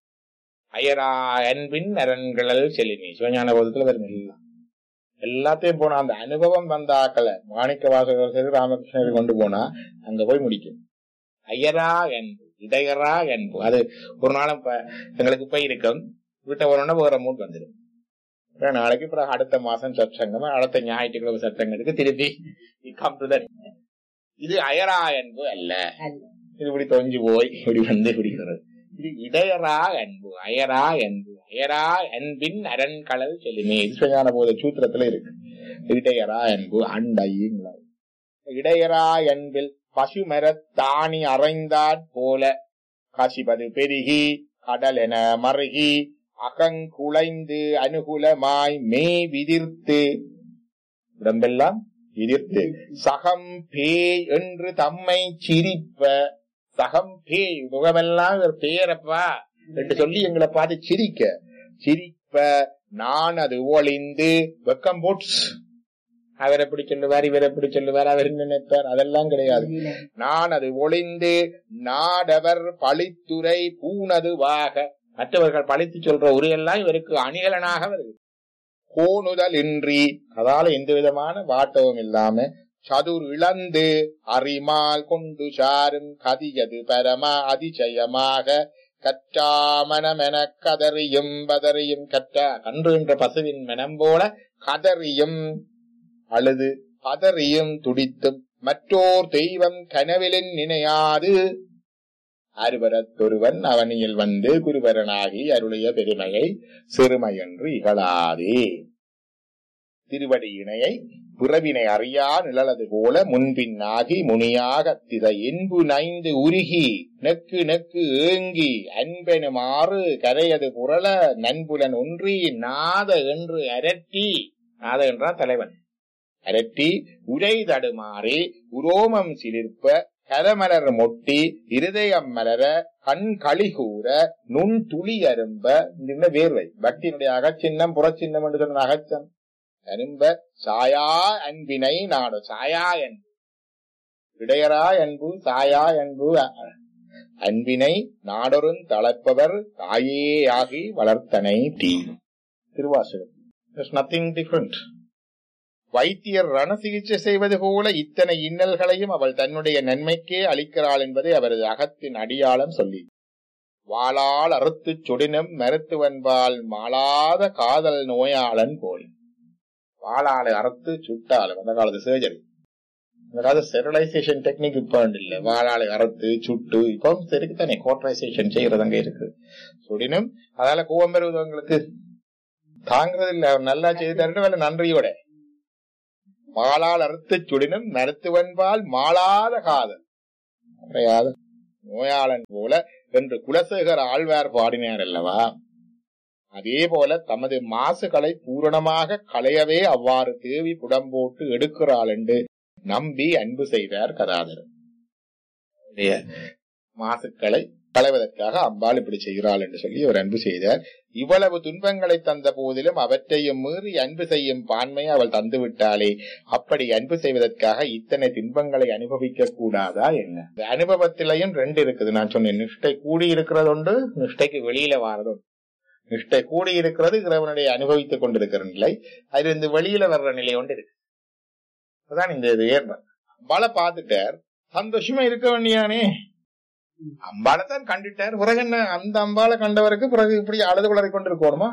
அயரா அன்பின் அரண்களல் செலினி. சிவஞான போதத்துல வரும் எல்லாம் எல்லாத்தையும் போனா அந்த அனுபவம் வந்தாக்கல மாணிக்க வாசகர் ராமகிருஷ்ணரை கொண்டு போனா அங்க போய் முடிக்கும். ஐயரா அன்பு இடையரா அன்பு அது ஒரு நாளும் எங்களுக்கு போய் இருக்கும். வீட்டை போனோம்னா வேற மூட் வந்துடும். நாளைக்கு பிறகு அடுத்த மாசம் சத்சங்கம், அடுத்த ஞாயிற்றுக்கிழமை சத்சங்கத்துக்கு திருப்பி கம்ப்யூட்டர். இது அயரா அன்பு அல்ல. இது இப்படி தொஞ்சு போய் இப்படி வந்து பிடிக்கிறது. இது இடையரா அன்பு, அயரா அன்பு, அயரா அன்பின் அரண்களல் செல்லுமே. ஈஸ்வரான போத சூத்திரத்துல இருக்கு. இடையரா அன்பு அண்டையும் இடையரா அன்பில் பசுமரத்தாணி அறைந்தாற் போல கசிபது பெருகி கடல் என மருகி அகங்குலைந்து அனுகூலமாய் மே விதிர்த்து, உடம்பெல்லாம் விதிர்த்து சகம் பேய் என்று தம்மை சிரிப்ப, சகம் பேய் முகமெல்லாம் ஒரு பேரப்பா என்று சொல்லி எங்களை பார்த்து சிரிக்க சிரிப்ப, நான் அது ஒளிந்து வெக்கம் போட்ஸ். அவர் எப்படி சொல்லுவார், இவர் எப்படி சொல்லுவார், அவர் நினைப்பார், அதெல்லாம் கிடையாது. நான் அது ஒளிந்து நாடவர் பழித்துரை பூனதுவாக, மற்றவர்கள் பழித்து சொல்ற உரையெல்லாம் இவருக்கு அணிகலனாக வருது. கோணுதல் இன்றி, அதால எந்த விதமான வாட்டவும் இல்லாம சதுர் இழந்து அறிமால் கொண்டு சாரும் கதியது பரமா அதிசயமாக கற்றாமனமென கதறியும் பதறியும், கற்ற கன்று என்ற பசுவின் மனம் போல கதறியும் அழுது பதறியும் துடித்தும் மற்றோர் தெய்வம் கனவிலின் நினையாது அருவரத்தொருவன் அவனியில் வந்து குருவரனாகி அருளிய பெருமையை சிறுமையன்று இகழாதே. திருவடி இணையை புறவினை அறியா நிழலது போல முன்பின்னாகி முனியாக திதை என்பு நைந்து உருகி நெக்கு நெக்கு ஏங்கி அன்பெனுமாறு கரையது புரள நண்புலன் ஒன்றி நாத என்று அரட்டி, நாத என்றால் தலைவன், அரட்டி உரை தடுமாறி உரோமம் சிலிர்ப்ப கரமலர் மொட்டி இருதயம் மலர கண் களிகூற நுண் துளி அரும்ப. இந்த வேர்வை பக்தியினுடைய அகச்சின்னம் புறச்சின்னம் என்று சொன்ன அகச்சம் அரும்ப சாயா அன்பினை நாடு. சாயா அன்பு இடையரா அன்பு, சாயா அன்பு அன்பினை நாடொருன் தளர்ப்பவர் தாயேயாகி வளர்த்தனை தீ. திருவாசகம். Nothing different. வைத்தியர் ரண சிகிச்சை செய்வது போல இத்தனை இன்னல்களையும் அவள் தன்னுடைய நன்மைக்கே அளிக்கிறாள் என்பதை அவரது அகத்தின் அடியாளம் சொல்லி, வாளால் அறுத்து சுடினும் மருத்துவன்பால் மாளாத காதல் நோயாளன் போலி. வாளாலை அறுத்து சுட்டாலும் அந்த காலத்து சர்ஜரி, அதாவது ஸ்டெரிலைசேஷன் டெக்னிக் இப்ப இல்ல. வாளாலை அறுத்து சுட்டு இப்போ சரிக்குத்தானே கோட்டரைசேஷன் செய்யறது அங்க இருக்கு. சுடினும் அதால கோவம் பெறுவதவங்களுக்கு தாங்கிறது இல்ல. நல்லா செய்து தரணும் வேலை நன்றியோட மாளால் அறுத்து சுடினும் மருத்துவன்பால் மாளாத காதல் கிடையாது நோயாளன் போல என்று குலசேகர ஆழ்வார் பாடினார் அல்லவா? அதே போல தமது மாசுகளை பூரணமாக களையவே அவ்வாறு தேவி புடம்போட்டு எடுக்கிறாள் என்று நம்பி அன்பு செய்தார் கதாதரன். மாசுக்களை களைவதற்காக அம்பாள் இப்படி செய்கிறாள் என்று சொல்லி அவர் அன்பு செய்தார். இவ்வளவு துன்பங்களை தந்த போதிலும் அவற்றையும் மீறி அன்பு செய்யும் பான்மையை அவள் தந்து விட்டாளே, அப்படி அன்பு செய்வதற்காக இத்தனை துன்பங்களை அனுபவிக்க கூடாதா என்ன? இந்த அனுபவத்திலையும் ரெண்டு இருக்குது. நான் சொன்னேன், நிஷ்டை கூடி இருக்கிறது உண்டு, நிஷ்டைக்கு வெளியில வாரது உண்டு. நிஷ்டை கூடி இருக்கிறது இறைவனுடைய அனுபவித்துக் கொண்டிருக்கிற நிலை, அது இந்த வெளியில வர்ற நிலை ஒன்று இருக்கு. அதான் இந்த இது ஏற்ப அம்பாளை பார்த்துட்டார், சந்தோஷமா இருக்க வேண்டியானே. அம்பாளைத்தான் கண்டுட்டார், பிறகு என்ன அந்த அம்பாளை கண்டவருக்கு பிறகு இப்படி அழுது குளறி கொண்டிருக்கணுமா?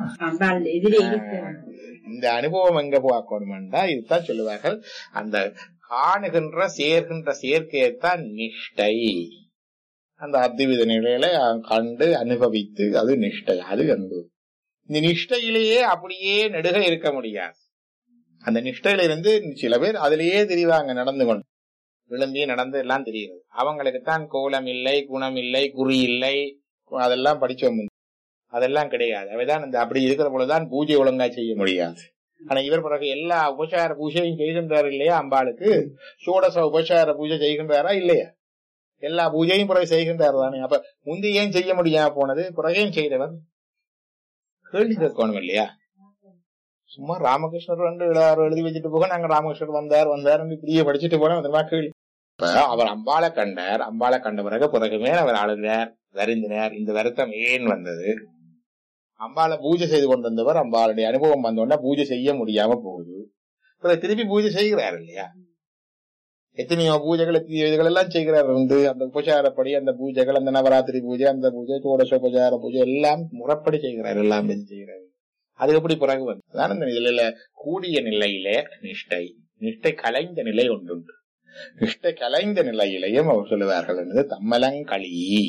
இந்த அனுபவம் எங்க பார்க்கணும்டா இதுதான் சொல்லுவார்கள். அந்த காணுகின்ற சேர்கின்ற சேர்க்கையத்தான் நிஷ்டை. அந்த அத்வித நிலையில கண்டு அனுபவித்து அது நிஷ்டை, அது அன்பு. இந்த நிஷ்டையிலேயே அப்படியே நெடுக இருக்க முடியாது. அந்த நிஷ்டையில இருந்து சில பேர் அதிலேயே தெரிவாங்க, நடந்து கொண்டு விளம்பி நடந்து எல்லாம் தெரியுது. அவங்களுக்குத்தான் கோலம் இல்லை, குணம் இல்லை, குறி இல்லை, அதெல்லாம் படிச்சோம். அதெல்லாம் கிடையாது. அவைதான் இந்த அப்படி இருக்கிற போலதான் பூஜை ஒழுங்கா செய்ய முடியாது. ஆனா இவர் பிறகு எல்லா உபசார பூஜையும் செய்கின்றார் இல்லையா? அம்பாளுக்கு சோடச உபசார பூஜை செய்கின்றாரா இல்லையா? எல்லா பூஜையும் பிறகு செய்கின்றார் தானே. அப்ப முந்தி ஏன் செய்ய முடியாம போனது? பிறகையும் செய்தவர் கேள்வி கேட்கணும் இல்லையா? சும்மா ராமகிருஷ்ணர் வந்து எழுதி வச்சுட்டு போக நாங்க ராமகிருஷ்ணர் வந்தார் வந்தார் இப்படியே படிச்சுட்டு போனோம். அதெல்லாம் கேள்வி. அவர் அம்பாளை கண்டார், அம்பாளை கண்ட பிறகு பிறகுமே அவர் அழுதார், வருந்தினார். இந்த வருத்தம் ஏன் வந்தது? அம்பாளை பூஜை செய்து கொண்டிருந்தவர் அம்பாளுடைய அனுபவம் வந்தோன்னா பூஜை செய்ய முடியாம போகுது. திருப்பி பூஜை செய்கிறார் இல்லையா? எத்தனையோ பூஜைகள் இதுகள் எல்லாம் செய்கிறார். வந்து அந்த உபசாரப்படி அந்த பூஜைகள், அந்த நவராத்திரி பூஜை, அந்த பூஜை, சோடசோபசார பூஜை எல்லாம் முறைப்படி செய்கிறார், எல்லாம் செய்கிறார். அது எப்படி பிறகு வந்து அதான் இந்த நிலையில கூடிய நிலையில நிஷ்டை, நிஷ்டை கலைந்த நிலை ஒன்றுண்டு. நிஷ்டை கலைந்த நிலையிலையும் அவர் சொல்லுவார்கள் என்பது தம்மலங்களி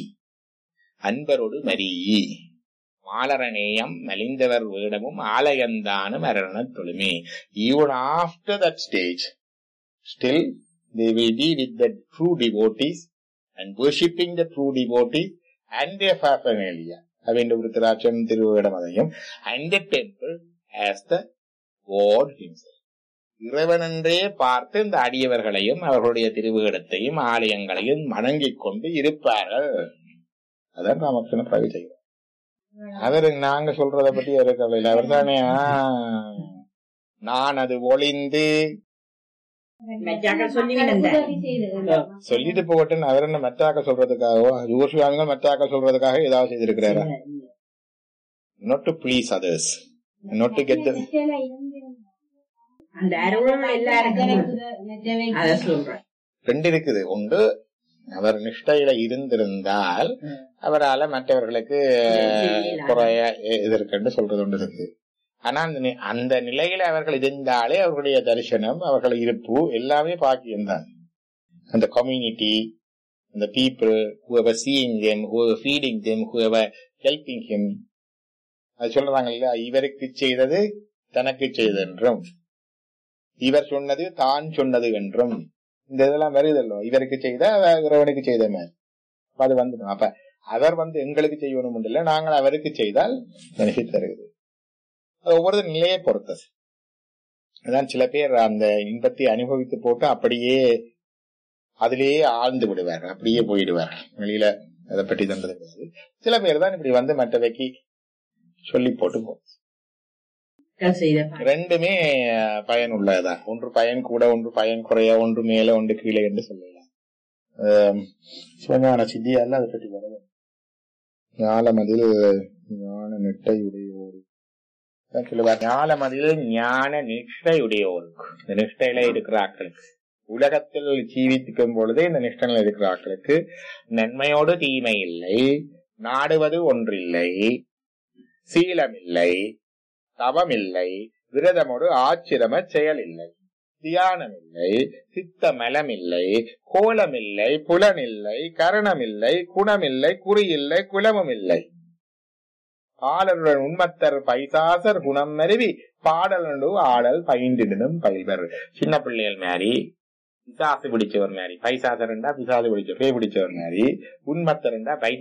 அன்பரோடு மரி மாலரநேயம் மலிந்தவர் வேடமும் ஆலயந்தானும் அரண தொழுமே. Even after that stage, still they will be with the true devotees and worshipping the true devotees and their paraphernalia. அவன் விருத்தராட்சன் திருவேடமதையும் and the temple as the God himself. இறைவனென்றே பார்த்து இந்த அடியவர்களையும் அவர்களுடைய திருவேடத்தையும் ஆலயங்களையும் வணங்கிக் கொண்டு இருப்பார்கள். அதான் ராமகிருஷ்ண பிரவி செய்கிறார். அவரு நாங்க சொல்றத பத்தி அவரு கவலை. அவர் தானே நான் அது ஒளிந்து சொல்லிட்டு போகட்டும். அவர் என்ன மெத்தாக்க சொல்றதுக்காகவோ ஜோசுவாமிகள் மெத்தாக்க சொல்றதுக்காக ஏதாவது செய்திருக்கிறாரா? not to please others, not to get them. ரெண்டு இருக்குது. ஒன்று, அவர் நிஷ்டையில இருந்திருந்தால் அவரால் மற்றவர்களுக்கு குறைய எதிர்க்கு சொல்றது ஒன்று இருக்கு. ஆனா அந்த நிலையில அவர்கள் இருந்தாலே அவர்களுடைய தரிசனம், அவர்கள் இருப்பு எல்லாமே பாக்கியம்தான். அந்த கம்யூனிட்டி, அந்த people who were seeing them, who were feeding them, who were helping him, அது சொல்றாங்க இல்ல, இவருக்கு செய்தது தனக்கு செய்தென்றும், இவர் சொன்னது தான் சொன்னது என்றும், இந்த இதெல்லாம் வருதல்லோ, இவருக்கு செய்த இறைவனுக்கு செய்த மாதிரி அது வந்துடும். அப்ப அவர் வந்து எங்களுக்கு செய்யணும் இல்ல, நாங்கள் அவருக்கு செய்தால் பெனிஃபிட் தருகிறது. அது ஒவ்வொரு நிலையை பொறுத்தது. அதான் சில பேர் அந்த இன்பத்தை அனுபவித்து போட்டு அப்படியே அதிலேயே ஆழ்ந்து விடுவார், அப்படியே போயிடுவார் வெளியில. அதை பற்றி தந்தது. சில பேர் தான் இப்படி வந்து மற்றவைக்கு சொல்லி போட்டு போ. ரெண்டுமே பயன் உள்ளதுதான். ஒன்று பயன் கூட, ஒன்று பயன் குறைய, ஒன்று மேல ஒன்று கீழே என்று சொல்லலாம். சிவஞான சித்தியால அதை பற்றி வர ஞானமதில் ஞான நிட்டை உடையோரு சொல்லுவார். ஞானமதில் ஞான நிஷ்டை உடையோருக்கு, இந்த நிஷ்டையில இருக்கிற ஆட்களுக்கு, உலகத்தில் ஜீவித்துக்கும் பொழுது இந்த நிஷ்டனில் இருக்கிற ஆட்களுக்கு நன்மையோடு தீமை இல்லை, நாடுவது ஒன்றில்லை, சீலம் இல்லை, தவம் இல்லை, விரதமோடு ஆச்சிரம செயல் இல்லை, தியானம் இல்லை, சித்த மலம் இல்லை, கோலம் இல்லை, புலன் இல்லை, கரணம் இல்லை, குணம் இல்லை, குறி இல்லை, குலமும் இல்லை, பாலருடன் உண்மத்தர் பைசாசர் குணம் மருவி பாடல் ஆடல் பயின்றிடும் பயில்வர். சின்ன பிள்ளைகள் மாதிரி பிசாசு பிடிச்சவர் மாதிரி, பைசாசரண்டா பிசாசு பிடிச்ச பேய் பிடிச்சவர் மாதிரி, உண்மத்தரண்டா பைத்தியம்